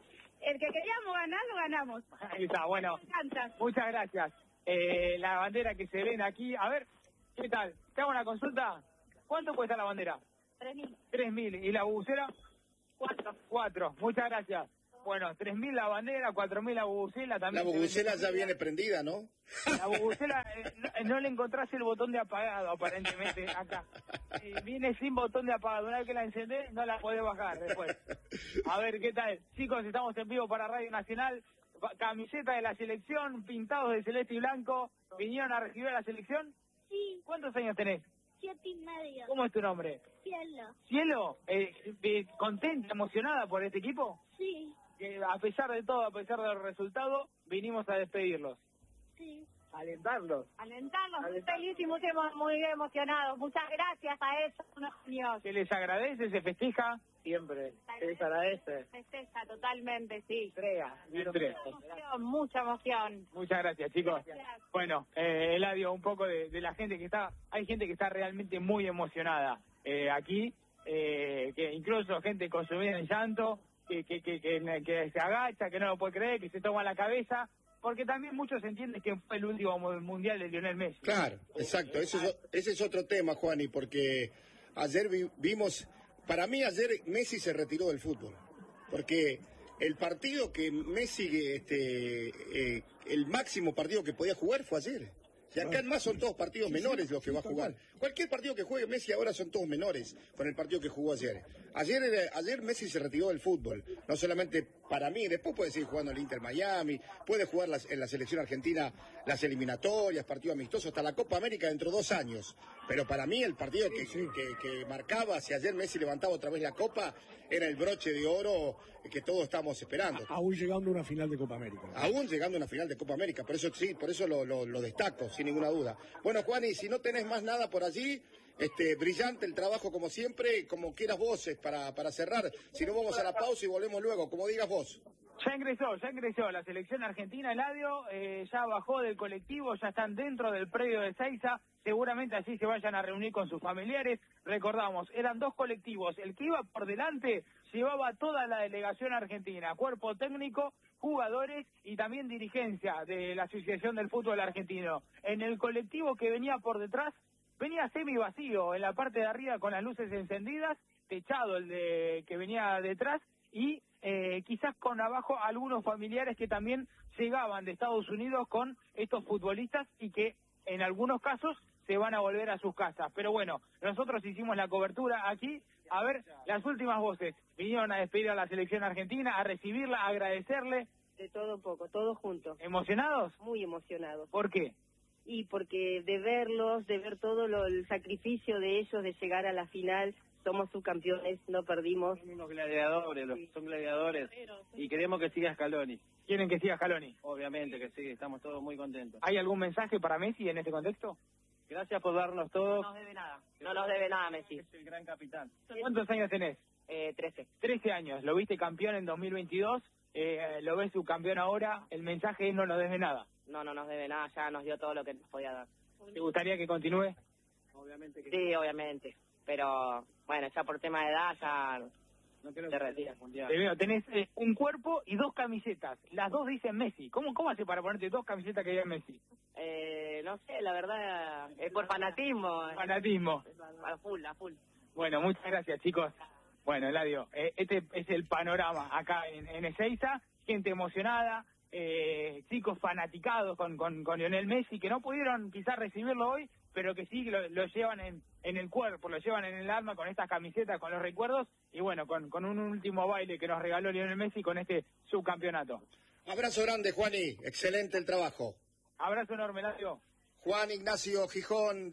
El que queríamos ganar, lo ganamos. Ahí está, bueno. Me encanta. Muchas gracias. Eh, la bandera que se ven aquí, a ver, ¿qué tal? ¿Te hago una consulta? ¿Cuánto cuesta la bandera? Tres mil. Tres mil. ¿Y la bubucela? Cuatro. Cuatro. Muchas gracias. Bueno, tres mil la bandera, cuatro mil la bubucela también. La bubucela ya viene prendida, ¿no? La bubucela, eh, no, no le encontrás el botón de apagado, aparentemente, acá. Eh, viene sin botón de apagado. Una vez que la encendés, no la podés bajar después. A ver, ¿qué tal? Chicos, estamos en vivo para Radio Nacional. Camiseta de la selección, pintados de celeste y blanco. ¿Vinieron a recibir a la selección? Sí, ¿Cuántos años tenés? siete y medio. ¿Cómo es tu nombre? Cielo. ¿Cielo? Eh, eh, ¿Contenta, emocionada por este equipo? Sí, Que a pesar de todo, a pesar del resultado, vinimos a despedirlos. sí. Alentarlos. Alentarnos, muy feliz y muy, emo- muy emocionados. Muchas gracias a ellos, unos genios. Se les agradece, se festeja. Siempre. Se les agradece. Festeja totalmente, sí. Entrega. Entrega. Emoción, mucha emoción. Muchas gracias, chicos. Gracias. Bueno, eh, Eladio, un poco de, de la gente que está... Hay gente que está realmente muy emocionada eh, aquí, eh, que incluso gente consumida en llanto, que, que, que, que, que se agacha, que no lo puede creer, que se toma la cabeza, porque también muchos entienden que fue el último mundial de Lionel Messi. Claro, exacto. Ese es, ese es otro tema, Juani, porque ayer vi- vimos... Para mí ayer Messi se retiró del fútbol, porque el partido que Messi, este, eh, el máximo partido que podía jugar fue ayer. Y acá en más son todos partidos menores los que va a jugar. Cualquier partido que juegue Messi ahora son todos menores con el partido que jugó ayer. Ayer, era- ayer Messi se retiró del fútbol, no solamente para mí, después puede seguir jugando en el Inter Miami, puede jugar las- en la selección argentina las eliminatorias, partidos amistosos, hasta la Copa América dentro de dos años. Pero para mí el partido que, que, que marcaba, si ayer Messi levantaba otra vez la Copa, era el broche de oro que todos estamos esperando. Aún llegando a una final de Copa América. Aún llegando a una final de Copa América, por eso sí, por eso lo, lo, lo destaco, sin ninguna duda. Bueno, Juan, y si no tenés más nada por allí, este, brillante el trabajo como siempre, como quieras vos, eh, para, para cerrar. Si no, vamos a la pausa y volvemos luego, como digas vos. Ya ingresó, ya ingresó la selección argentina, Eladio, eh, ya bajó del colectivo, ya están dentro del predio de Ezeiza, seguramente allí se vayan a reunir con sus familiares. Recordamos, eran dos colectivos, el que iba por delante llevaba toda la delegación argentina, cuerpo técnico, jugadores y también dirigencia de la Asociación del Fútbol Argentino. En el colectivo que venía por detrás, venía semi vacío, en la parte de arriba con las luces encendidas, techado el de que venía detrás, y eh, quizás con abajo algunos familiares que también llegaban de Estados Unidos con estos futbolistas y que en algunos casos se van a volver a sus casas. Pero bueno, nosotros hicimos la cobertura aquí. A ver, las últimas voces. Vinieron a despedir a la selección argentina, a recibirla, a agradecerle. De todo un poco, todos juntos. ¿Emocionados? Muy emocionados. ¿Por qué? Y porque de verlos, de ver todo lo, el sacrificio de ellos de llegar a la final, somos subcampeones, no perdimos. Son unos gladiadores, los, son gladiadores. Y queremos que siga Scaloni. ¿Quieren que siga Scaloni? Obviamente que sí, estamos todos muy contentos. ¿Hay algún mensaje para Messi en este contexto? Gracias por darnos todo. No nos debe nada, no nos debe nada Messi. Es el gran capitán. ¿Cuántos años tenés? Eh, trece. Trece años. Lo viste campeón en dos mil veintidós, eh, lo ves subcampeón ahora. El mensaje es no nos debe nada. No, no nos debe nada, ya nos dio todo lo que nos podía dar. ¿Te gustaría que continúe? Obviamente que Sí, obviamente, pero bueno, ya por tema de edad ya no creo se que retira. sea mundial. Te veo, tenés eh, un cuerpo y dos camisetas. Las dos dicen Messi. ¿Cómo, cómo hace para ponerte dos camisetas que digan Messi? Eh, no sé, la verdad es por fanatismo. Fanatismo. A full, a full. Bueno, muchas gracias, chicos. Bueno, Eladio, eh, este es el panorama acá en, en Ezeiza. Gente emocionada, eh, chicos fanaticados con, con, con Lionel Messi, que no pudieron quizás recibirlo hoy, pero que sí lo, lo llevan en, en el cuerpo, lo llevan en el alma con estas camisetas, con los recuerdos, y bueno, con, con un último baile que nos regaló Lionel Messi con este subcampeonato. Abrazo grande, Juani. Excelente el trabajo. Abrazo enorme, Eladio. Juan Ignacio Gijón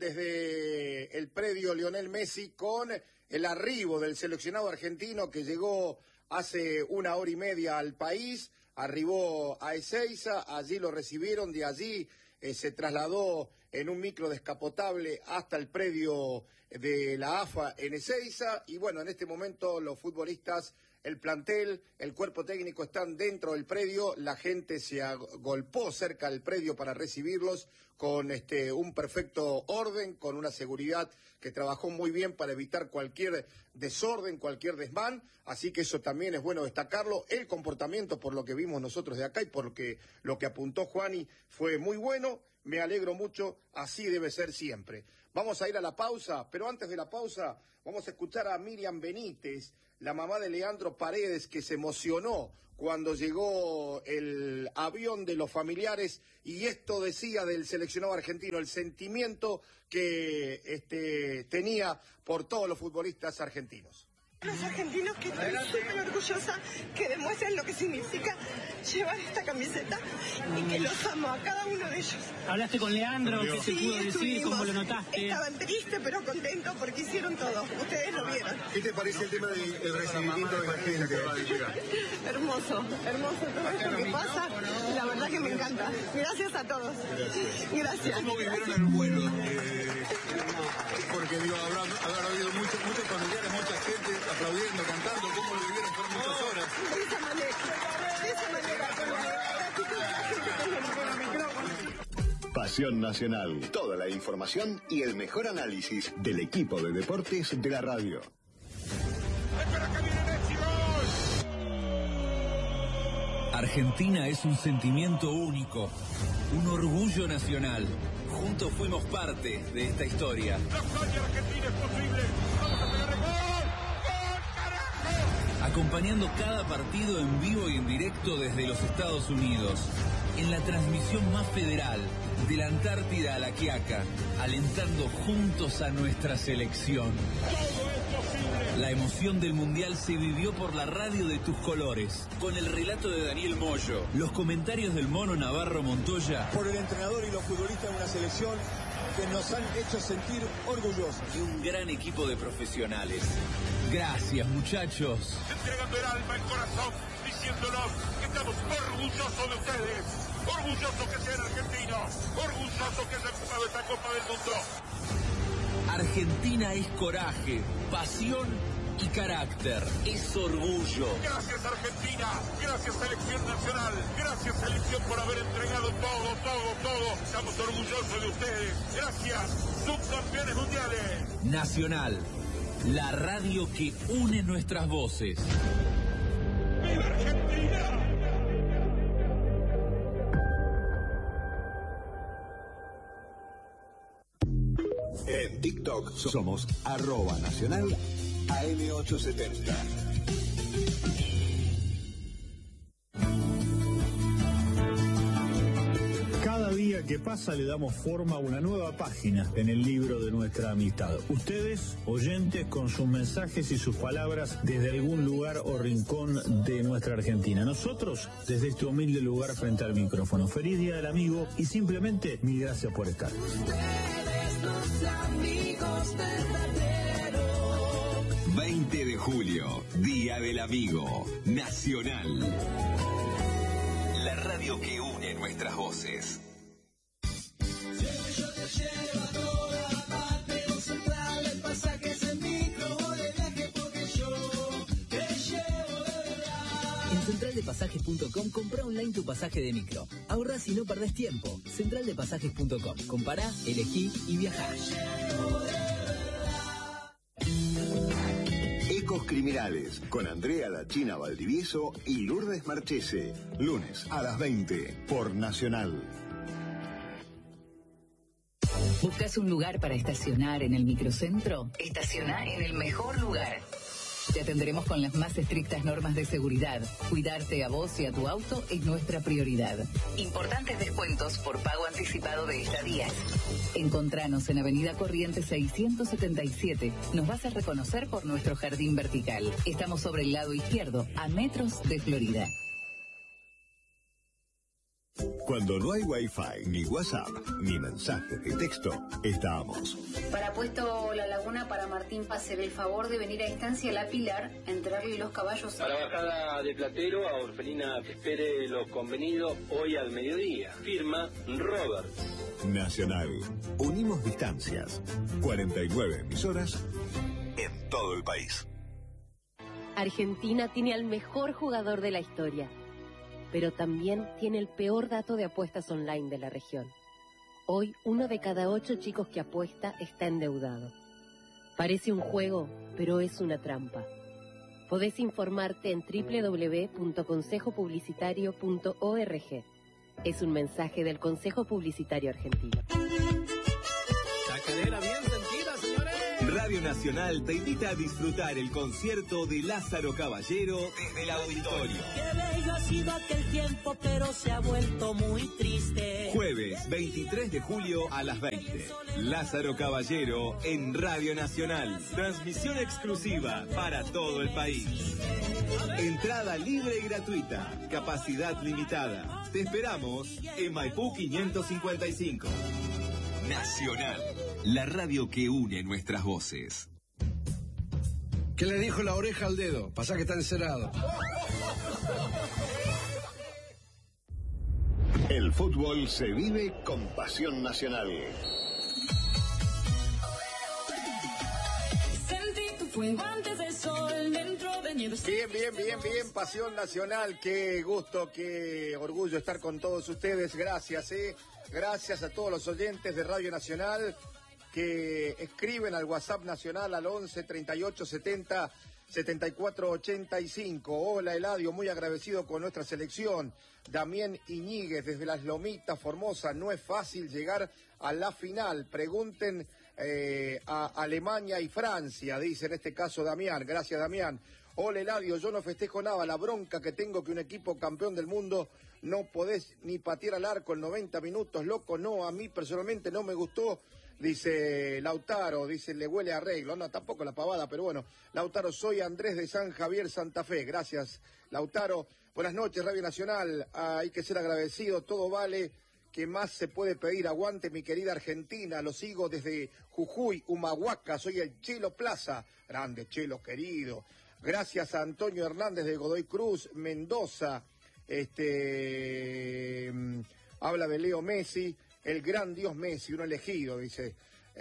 desde el predio Lionel Messi con el arribo del seleccionado argentino que llegó hace una hora y media al país, arribó a Ezeiza, allí lo recibieron, de allí eh, se trasladó en un micro descapotable hasta el predio de la A F A en Ezeiza y bueno, en este momento los futbolistas el plantel, el cuerpo técnico están dentro del predio, la gente se agolpó cerca del predio para recibirlos con este un perfecto orden, con una seguridad que trabajó muy bien para evitar cualquier desorden, cualquier desmán, así que eso también es bueno destacarlo. El comportamiento, por lo que vimos nosotros de acá y porque lo que apuntó Juani fue muy bueno, me alegro mucho, así debe ser siempre. Vamos a ir a la pausa, pero antes de la pausa vamos a escuchar a Miriam Benítez, la mamá de Leandro Paredes, que se emocionó cuando llegó el avión de los familiares, y esto decía del seleccionado argentino, el sentimiento que este, tenía por todos los futbolistas argentinos. Los argentinos, que estoy súper orgullosa, que demuestren lo que significa llevar esta camiseta y que los amo a cada uno de ellos. ¿Hablaste con Leandro? ¿Qué se Sí, pudo decir? estuvimos. ¿Cómo lo notaste? Estaban tristes pero contentos porque hicieron todo. Ustedes lo vieron. ¿Qué te parece el tema del recibimiento de la gente? Hermoso, hermoso todo esto que pasa. La verdad que me encanta. Gracias a todos. Gracias. Gracias. ¿Cómo vivieron el vuelo? Eh, porque digo, habrá, habrá habido muchos, muchos familiares, mucha gente aplaudiendo, cantando. ¿Cómo lo vivieron por muchas horas? De esa manera, de esa manera, con la actitud de la gente que es el micrófono. Pasión Nacional. Toda la información y el mejor análisis del equipo de deportes de la radio. Argentina es un sentimiento único, un orgullo nacional. Juntos fuimos parte de esta historia. La hazaña argentina es posible. Vamos a pegarle gol. ¡Gol, carajo! Acompañando cada partido en vivo y en directo desde los Estados Unidos. En la transmisión más federal, de la Antártida a la Quiaca, alentando juntos a nuestra selección. La emoción del Mundial se vivió por la radio de tus colores, con el relato de Daniel Moyo, los comentarios del Mono Navarro Montoya, por el entrenador y los futbolistas de una selección que nos han hecho sentir orgullosos. Y un gran equipo de profesionales. Gracias, muchachos. Entregando el alma, el corazón, diciéndonos que estamos orgullosos de ustedes. Orgullosos que sean argentinos. Orgullosos que hayan jugado esta Copa del Mundo. Argentina es coraje, pasión y carácter. Es orgullo. Gracias, Argentina. Gracias, Selección Nacional. Gracias, Selección, por haber entregado todo, todo, todo. Estamos orgullosos de ustedes. Gracias, subcampeones mundiales. Nacional, la radio que une nuestras voces. ¡Viva Argentina! En TikTok somos arroba nacional A M ochocientos setenta. Cada día que pasa le damos forma a una nueva página en el libro de nuestra amistad. Ustedes, oyentes, con sus mensajes y sus palabras desde algún lugar o rincón de nuestra Argentina. Nosotros, desde este humilde lugar frente al micrófono. Feliz Día del Amigo y simplemente mil gracias por estar. Los amigos verdaderos. veinte de julio, Día del Amigo Nacional. La radio que une nuestras voces. Siempre yo te llevo a toda parte, con Central de Pasajes en micro o de viaje, porque yo te llevo de verdad. En central de pasajes punto com compra online tu pasaje de micro. Ahorrás y no perdés tiempo. central de pasajes punto com. Compará, elegí y viajá. Ecos Criminales, con Andrea La China Valdivieso y Lourdes Marchese. Lunes a las veinte, por Nacional. ¿Buscas un lugar para estacionar en el microcentro? Estacioná en el mejor lugar. Te atenderemos con las más estrictas normas de seguridad. Cuidarte a vos y a tu auto es nuestra prioridad. Importantes descuentos por pago anticipado de estadías. Encontranos en Avenida Corrientes seiscientos setenta y siete. Nos vas a reconocer por nuestro jardín vertical. Estamos sobre el lado izquierdo, a metros de Florida. Cuando no hay Wi-Fi, ni WhatsApp, ni mensajes de texto, estamos. Para Puesto La Laguna, para Martín, hacer el favor de venir a Estancia La Pilar, entrarle los caballos. Para bajada de Platero, a Orfelina que espere lo convenido hoy al mediodía. Firma Robert. Nacional. Unimos distancias. cuarenta y nueve emisoras en todo el país. Argentina tiene al mejor jugador de la historia, pero también tiene el peor dato de apuestas online de la región. Hoy, uno de cada ocho chicos que apuesta está endeudado. Parece un juego, pero es una trampa. Podés informarte en doble u doble u doble u punto consejo publicitario punto org. Es un mensaje del Consejo Publicitario Argentino. Chacarera bien sentida, señores. Radio Nacional te invita a disfrutar el concierto de Lázaro Caballero desde el auditorio. Qué bello ha sido aquel tiempo, pero se ha vuelto muy triste. Jueves veintitrés de julio a las veinte. Lázaro Caballero en Radio Nacional. Transmisión exclusiva para todo el país. Entrada libre y gratuita. Capacidad limitada. Te esperamos en Maipú quinientos cincuenta y cinco. Nacional, la radio que une nuestras voces. ¿Qué le dijo la oreja al dedo? Pasá que está encerado. El fútbol se vive con pasión nacional. Bien, bien, bien, bien, pasión nacional, qué gusto, qué orgullo estar con todos ustedes, gracias, eh, gracias a todos los oyentes de Radio Nacional que escriben al WhatsApp nacional al once treinta y ocho setenta setenta y cuatro ochenta y cinco. Hola Eladio, muy agradecido con nuestra selección. Damián Iñiguez desde Las Lomitas, Formosa, no es fácil llegar a la final, pregunten eh, a Alemania y Francia, dice en este caso Damián, gracias Damián. Hola Eladio, yo no festejo nada, la bronca que tengo que un equipo campeón del mundo no podés ni patear al arco en noventa minutos, loco, no, a mí personalmente no me gustó, dice Lautaro, dice le huele a arreglo, no, tampoco la pavada, pero bueno, Lautaro, soy Andrés de San Javier, Santa Fe, gracias Lautaro, buenas noches Radio Nacional, hay que ser agradecido, todo vale, ¿qué más se puede pedir? Aguante mi querida Argentina, lo sigo desde Jujuy, Humahuaca, soy el Chelo Plaza, grande Chelo querido. Gracias a Antonio Hernández de Godoy Cruz, Mendoza, este, habla de Leo Messi, el gran Dios Messi, uno elegido, dice,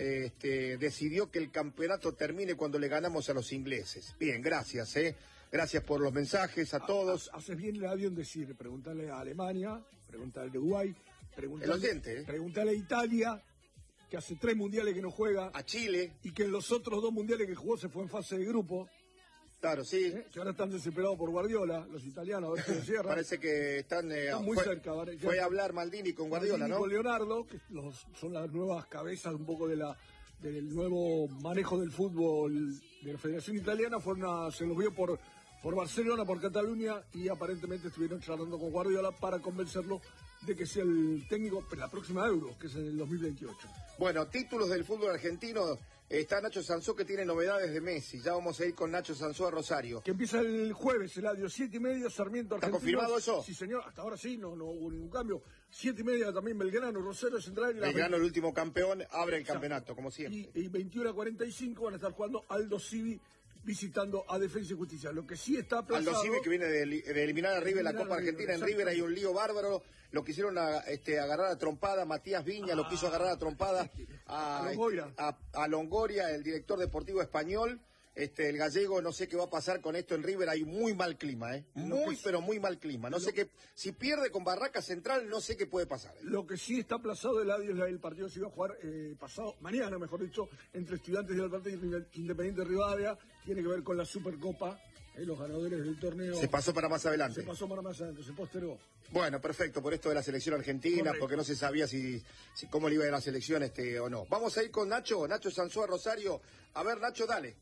este, decidió que el campeonato termine cuando le ganamos a los ingleses. Bien, gracias, eh, gracias por los mensajes a todos. Haces bien el avión decir, preguntarle a Alemania, preguntarle a Uruguay, preguntarle, el oyente, ¿eh? preguntarle a Italia, que hace tres mundiales que no juega. A Chile. Y que en los otros dos mundiales que jugó se fue en fase de grupo. Claro, sí. ¿Eh? Que ahora están desesperados por Guardiola, los italianos, a ver si lo cierran. Parece que están, eh, están muy fue, cerca. ¿vale? Fue a hablar Maldini con Guardiola, Maldini ¿no? con Leonardo, que los, son las nuevas cabezas un poco de la del nuevo manejo del fútbol de la Federación Italiana. Fueron a, se los vio por, por Barcelona, por Cataluña, y aparentemente estuvieron charlando con Guardiola para convencerlo de que sea el técnico en la próxima Euro, que es en el dos mil veintiocho. Bueno, títulos del fútbol argentino. Está Nacho Sansó, que tiene novedades de Messi. Ya vamos a ir con Nacho Sansó a Rosario. Que empieza el jueves, Eladio, siete y media, Sarmiento Argentino. ¿Está confirmado eso? Sí, señor, hasta ahora sí, no, no hubo ningún cambio. Siete y media también Belgrano, Rosario Central. Y Belgrano, el último campeón, abre el Exacto. campeonato, como siempre. Y, y veintiuno a cuarenta y cinco van a estar jugando Aldo Civi visitando a Defensa y Justicia. Lo que sí está aplazado... Aldo Civi, que viene de, de eliminar a River en la Copa Argentina. En River hay un lío bárbaro. Lo quisieron a, este, agarrar a trompada. Matías Viña ah, lo quiso agarrar a trompada a, a, Longoria. A, a Longoria, el director deportivo español. Este, el gallego, no sé qué va a pasar con esto en River, hay muy mal clima, ¿eh? Muy, que, pero muy mal clima. No sé qué, si pierde con Barraca Central, no sé qué puede pasar. ¿eh? Lo que sí está aplazado, Eladio, es el partido que se iba a jugar eh, pasado, mañana, mejor dicho, entre Estudiantes de Alberta y Independiente de Rivadavia, tiene que ver con la Supercopa, eh, los ganadores del torneo. Se pasó para más adelante. Se pasó para más adelante, se postergó. Bueno, perfecto, por esto de la selección argentina, correcto, porque no se sabía si, si cómo le iba a ir la selección este o no. Vamos a ir con Nacho, Nacho Sansó a Rosario. A ver, Nacho, dale.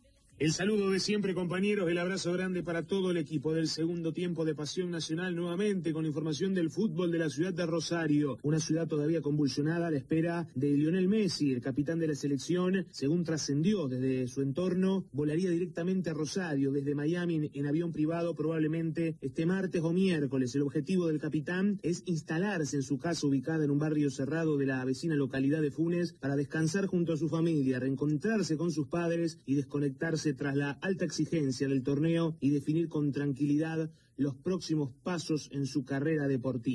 El saludo de siempre, compañeros, el abrazo grande para todo el equipo del segundo tiempo de Pasión Nacional, nuevamente con información del fútbol de la ciudad de Rosario, una ciudad todavía convulsionada a la espera de Lionel Messi, el capitán de la selección, según trascendió desde su entorno, volaría directamente a Rosario, desde Miami en avión privado, probablemente este martes o miércoles. El objetivo del capitán es instalarse en su casa ubicada en un barrio cerrado de la vecina localidad de Funes para descansar junto a su familia, reencontrarse con sus padres y desconectarse tras la alta exigencia del torneo y definir con tranquilidad los próximos pasos en su carrera deportiva.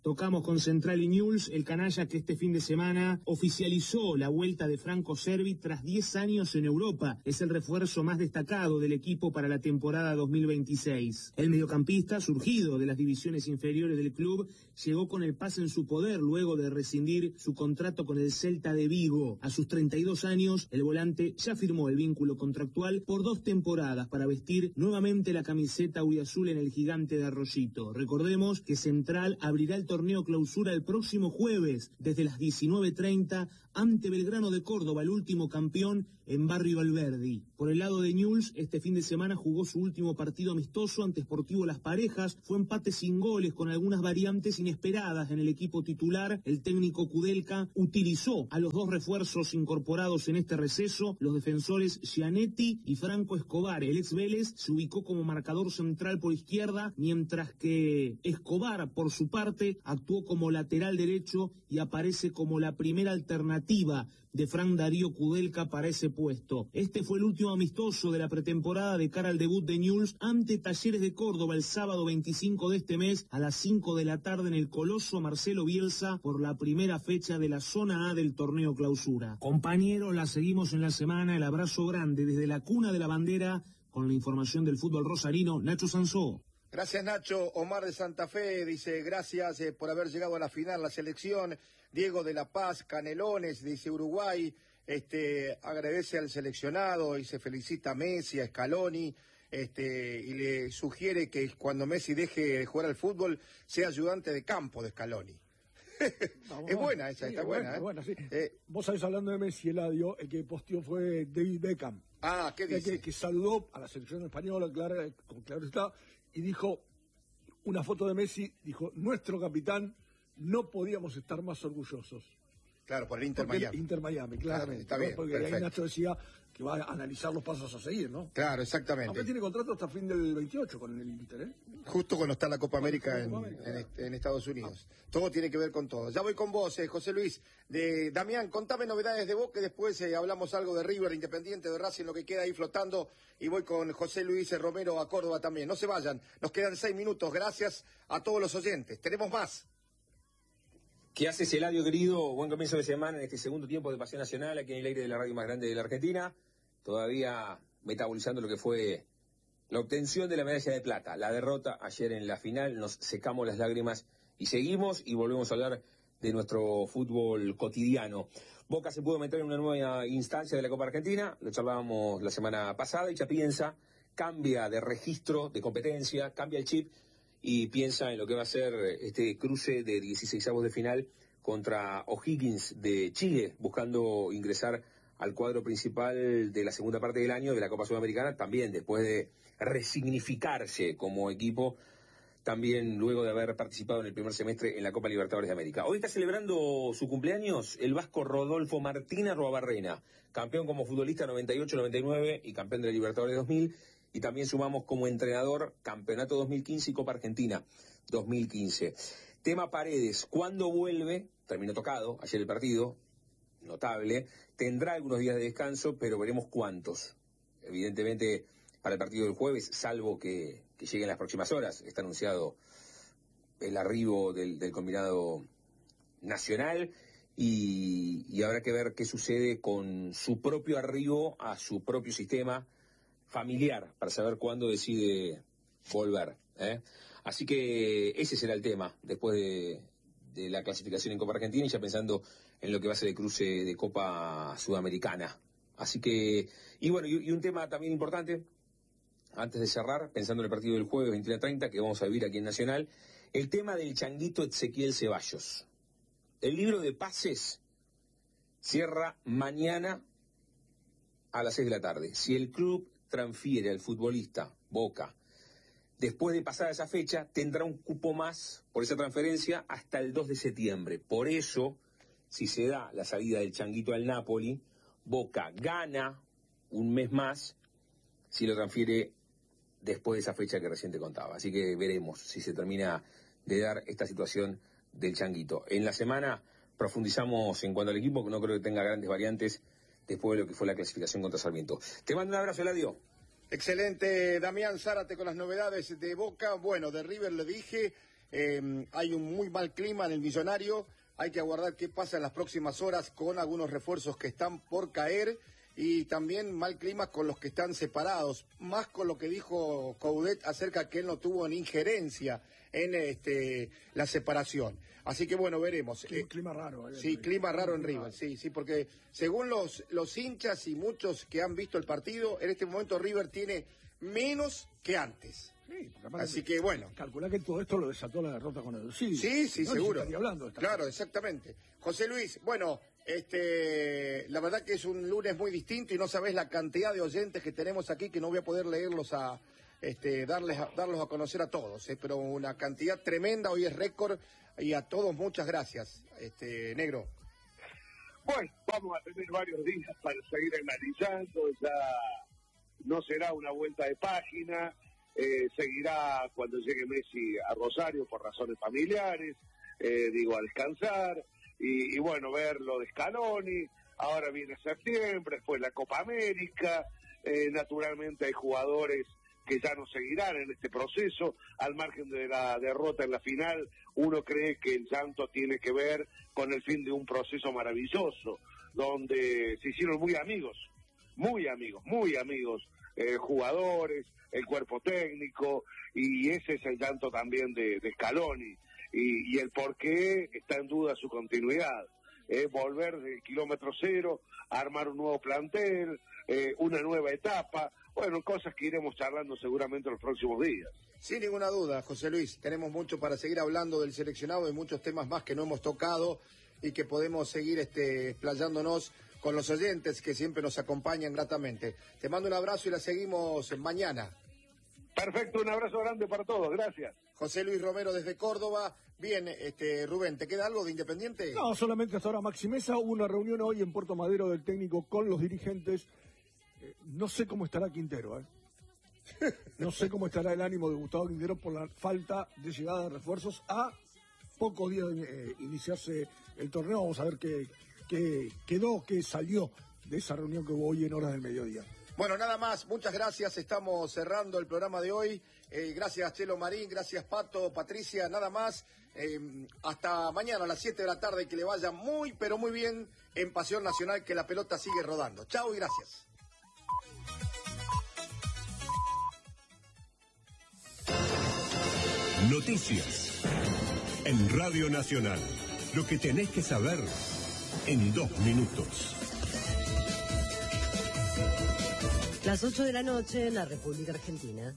Tocamos con Central y Newell's, el canalla que este fin de semana oficializó la vuelta de Franco Cervi tras diez años en Europa. Es el refuerzo más destacado del equipo para la temporada dos mil veintiséis. El mediocampista, surgido de las divisiones inferiores del club, llegó con el pase en su poder luego de rescindir su contrato con el Celta de Vigo. A sus treinta y dos años, el volante ya firmó el vínculo contractual por dos temporadas para vestir nuevamente la camiseta auriazul en el Gigante de Arroyito. Recordemos que Central abrirá el torneo clausura el próximo jueves desde las diecinueve treinta ante Belgrano de Córdoba, el último campeón en Barrio Alberdi. Por el lado de Newell's, este fin de semana jugó su último partido amistoso ante Sportivo Las Parejas. Fue empate sin goles con algunas variantes inesperadas en el equipo titular. El técnico Kudelka utilizó a los dos refuerzos incorporados en este receso, los defensores Gianetti y Franco Escobar. El ex Vélez se ubicó como marcador central por izquierda, mientras que Escobar, por su parte, actuó como lateral derecho y aparece como la primera alternativa de Fran Darío Kudelka para ese puesto. Este fue el último amistoso de la pretemporada de cara al debut de Newell's ante Talleres de Córdoba el sábado veinticinco de este mes a las cinco de la tarde en el Coloso Marcelo Bielsa por la primera fecha de la zona A del torneo clausura. Compañeros, la seguimos en la semana. El abrazo grande desde la cuna de la bandera con la información del fútbol rosarino, Nacho Sansó. Gracias, Nacho. Omar de Santa Fe dice, gracias eh, por haber llegado a la final, la selección. Diego de La Paz, Canelones, dice Uruguay, este, agradece al seleccionado y se felicita a Messi, a Scaloni, este, y le sugiere que cuando Messi deje de jugar al fútbol, sea ayudante de campo de Scaloni. Vamos, es buena esa, sí, está buena, buena, ¿eh? buena, sí. Eh, Vos sabés, hablando de Messi, Eladio, el que posteó fue David Beckham. Ah, ¿qué dice? Que, que saludó a la selección española, claro, con claro está, y dijo, una foto de Messi, dijo, nuestro capitán, no podíamos estar más orgullosos. Claro, por el Inter Porque Miami. el Inter Miami, claramente. Claro, está bien, porque perfecto. ahí Nacho decía que va a analizar los pasos a seguir, ¿no? Claro, exactamente. Aunque tiene contrato hasta fin del veintiocho con el Inter, ¿eh? Justo cuando está la Copa América en, Copa América, en, este- en Estados Unidos. Todo tiene que ver con todo. Ya voy con vos, eh, José Luis. De Damián, contame novedades de Boca, y después eh, hablamos algo de River, Independiente, de Racing, lo que queda ahí flotando. Y voy con José Luis eh, Romero a Córdoba también. No se vayan, nos quedan seis minutos. Gracias a todos los oyentes. Tenemos más. ¿Qué haces, Eladio querido? Buen comienzo de semana en este segundo tiempo de Pasión Nacional, aquí en el aire de la radio más grande de la Argentina. Todavía metabolizando lo que fue la obtención de la medalla de plata. La derrota ayer en la final, nos secamos las lágrimas y seguimos y volvemos a hablar de nuestro fútbol cotidiano. Boca se pudo meter en una nueva instancia de la Copa Argentina, lo charlábamos la semana pasada, y ya piensa, cambia de registro, de competencia, cambia el chip y piensa en lo que va a ser este cruce de dieciseisavos de final contra O'Higgins de Chile, buscando ingresar al cuadro principal de la segunda parte del año de la Copa Sudamericana, también después de resignificarse como equipo, también luego de haber participado en el primer semestre en la Copa Libertadores de América. Hoy está celebrando su cumpleaños el vasco Rodolfo Martín Arruabarrena, campeón como futbolista noventa y ocho noventa y nueve y campeón de la Libertadores dos mil, y también sumamos como entrenador Campeonato dos mil quince y Copa Argentina dos mil quince. Tema Paredes, ¿cuándo vuelve? Terminó tocado ayer el partido, notable, tendrá algunos días de descanso, pero veremos cuántos. Evidentemente, para el partido del jueves, salvo que, que llegue en las próximas horas, está anunciado el arribo del, del combinado nacional, y, y habrá que ver qué sucede con su propio arribo a su propio sistema familiar, para saber cuándo decide volver, ¿eh? Así que ese será el tema, después de, de la clasificación en Copa Argentina, y ya pensando en lo que va a ser el cruce de Copa Sudamericana. Así que, y bueno, y, y un tema también importante, antes de cerrar, pensando en el partido del jueves veintiuno treinta, que vamos a vivir aquí en Nacional, el tema del changuito Ezequiel Ceballos. El libro de pases cierra mañana a las seis de la tarde. Si el club transfiere al futbolista Boca después de pasar esa fecha, tendrá un cupo más por esa transferencia hasta el dos de septiembre. Por eso, si se da la salida del changuito al Napoli, Boca gana un mes más si lo transfiere después de esa fecha que recién te contaba. Así que veremos si se termina de dar esta situación del changuito. En la semana profundizamos en cuanto al equipo, que no creo que tenga grandes variantes después de lo que fue la clasificación contra Sarmiento. Te mando un abrazo, Eladio. Excelente, Damián Zárate con las novedades de Boca. Bueno, de River le dije, Eh, hay un muy mal clima en el Millonario. Hay que aguardar qué pasa en las próximas horas con algunos refuerzos que están por caer y también mal clima con los que están separados, más con lo que dijo Coudet acerca que él no tuvo ni injerencia en este la separación. Así que bueno, veremos. Clima, eh, clima raro. Eh, sí, clima raro en River, sí, sí, porque según los, los hinchas y muchos que han visto el partido, en este momento River tiene menos que antes. Sí, así que bueno. Calcular que todo esto lo desató la derrota con el sí. Sí, sí, no, seguro. Hablando de claro, cosa. Exactamente. José Luis, bueno, este, la verdad que es un lunes muy distinto y no sabés la cantidad de oyentes que tenemos aquí que no voy a poder leerlos a, este, darles, a, darlos a conocer a todos, eh, pero una cantidad tremenda, hoy es récord y a todos muchas gracias, este, Negro. Bueno, vamos a tener varios días para seguir analizando, ya no será una vuelta de página. Eh, seguirá cuando llegue Messi a Rosario por razones familiares, eh, digo, a descansar, y, y bueno, ver lo de Scaloni, ahora viene septiembre, después la Copa América, eh, naturalmente hay jugadores que ya no seguirán en este proceso, al margen de la derrota en la final, uno cree que el llanto tiene que ver con el fin de un proceso maravilloso, donde se hicieron muy amigos, muy amigos, muy amigos, eh, jugadores, el cuerpo técnico, y ese es el llanto también de, de Scaloni, y, y el por qué está en duda su continuidad, eh, volver del kilómetro cero, armar un nuevo plantel, eh, una nueva etapa, bueno, cosas que iremos charlando seguramente en los próximos días. Sin ninguna duda, José Luis, tenemos mucho para seguir hablando del seleccionado y muchos temas más que no hemos tocado y que podemos seguir este, explayándonos con los oyentes que siempre nos acompañan gratamente. Te mando un abrazo y la seguimos mañana. Perfecto, un abrazo grande para todos, gracias. José Luis Romero desde Córdoba. Bien, este, Rubén, ¿te queda algo de Independiente? No, solamente hasta ahora Maxi Mesa, hubo una reunión hoy en Puerto Madero del técnico con los dirigentes. Eh, no sé cómo estará Quintero, ¿eh? No sé cómo estará el ánimo de Gustavo Quintero por la falta de llegada de refuerzos a pocos días de eh, iniciarse el torneo. Vamos a ver qué, qué quedó, qué salió de esa reunión que hubo hoy en horas del mediodía. Bueno, nada más, muchas gracias, estamos cerrando el programa de hoy. Eh, gracias Chelo Marín, gracias Pato, Patricia, nada más. Eh, hasta mañana a las siete de la tarde, que le vaya muy, pero muy bien en Pasión Nacional, que la pelota sigue rodando. Chao y gracias. Noticias en Radio Nacional. Lo que tenés que saber en dos minutos. Las ocho de la noche en la República Argentina.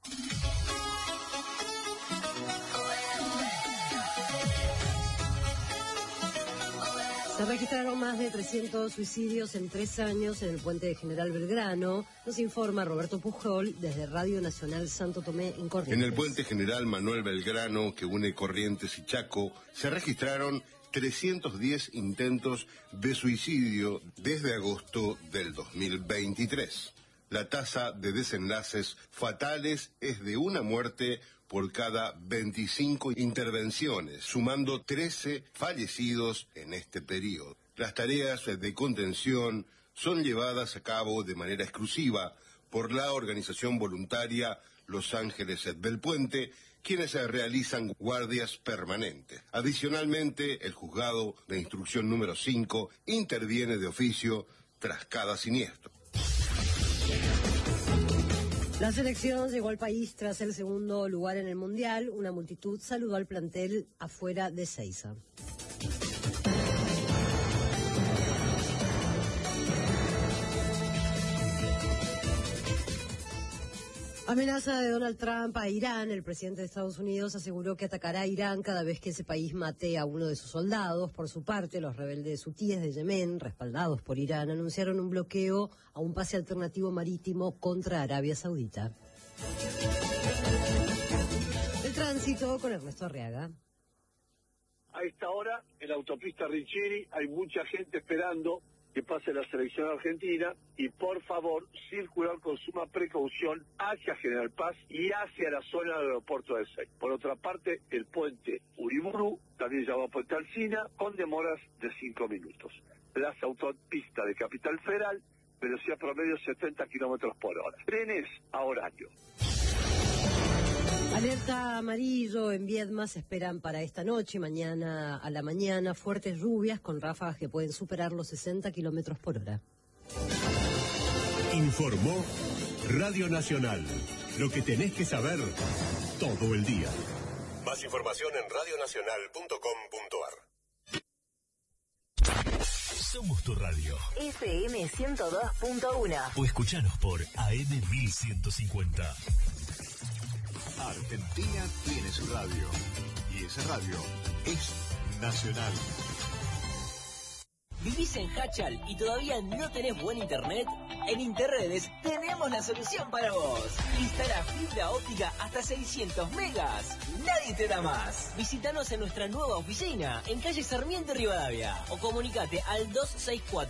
Se registraron más de trescientos suicidios en tres años en el puente de General Belgrano, nos informa Roberto Pujol desde Radio Nacional Santo Tomé en Corrientes. En el puente General Manuel Belgrano, que une Corrientes y Chaco, se registraron trescientos diez intentos de suicidio desde agosto del dos mil veintitrés. La tasa de desenlaces fatales es de una muerte por cada veinticinco intervenciones, sumando trece fallecidos en este periodo. Las tareas de contención son llevadas a cabo de manera exclusiva por la organización voluntaria Los Ángeles del Puente, quienes realizan guardias permanentes. Adicionalmente, el juzgado de instrucción número cinco interviene de oficio tras cada siniestro. La selección llegó al país tras el segundo lugar en el Mundial. Una multitud saludó al plantel afuera de Seiza. Amenaza de Donald Trump a Irán. El presidente de Estados Unidos aseguró que atacará a Irán cada vez que ese país mate a uno de sus soldados. Por su parte, los rebeldes hutíes de Yemen, respaldados por Irán, anunciaron un bloqueo a un pase alternativo marítimo contra Arabia Saudita. El tránsito con Ernesto Arriaga. A esta hora, en la autopista Riccieri, hay mucha gente esperando que pase la selección argentina y por favor circular con suma precaución hacia General Paz y hacia la zona del aeropuerto de Ezeiza. Por otra parte, el puente Uriburu, también llamado Puente Alsina, con demoras de cinco minutos. Las autopistas de Capital Federal, velocidad promedio setenta kilómetros por hora. Trenes a horario. Alerta amarillo en Viedma se esperan para esta noche y mañana a la mañana fuertes lluvias con ráfagas que pueden superar los sesenta kilómetros por hora. Informó Radio Nacional. Lo que tenés que saber todo el día. Más información en radionacional punto com punto ar. Somos tu radio. F M ciento dos punto uno. O escuchanos por A M mil ciento cincuenta. Argentina tiene su radio. Y esa radio es nacional. ¿Vivís en Hachal y todavía no tenés buen internet? En Interredes tenemos la solución para vos. Instala fibra óptica hasta seiscientos megas. Nadie te da más. Visítanos en nuestra nueva oficina, en calle Sarmiento Rivadavia. O comunicate al dos seis cuatro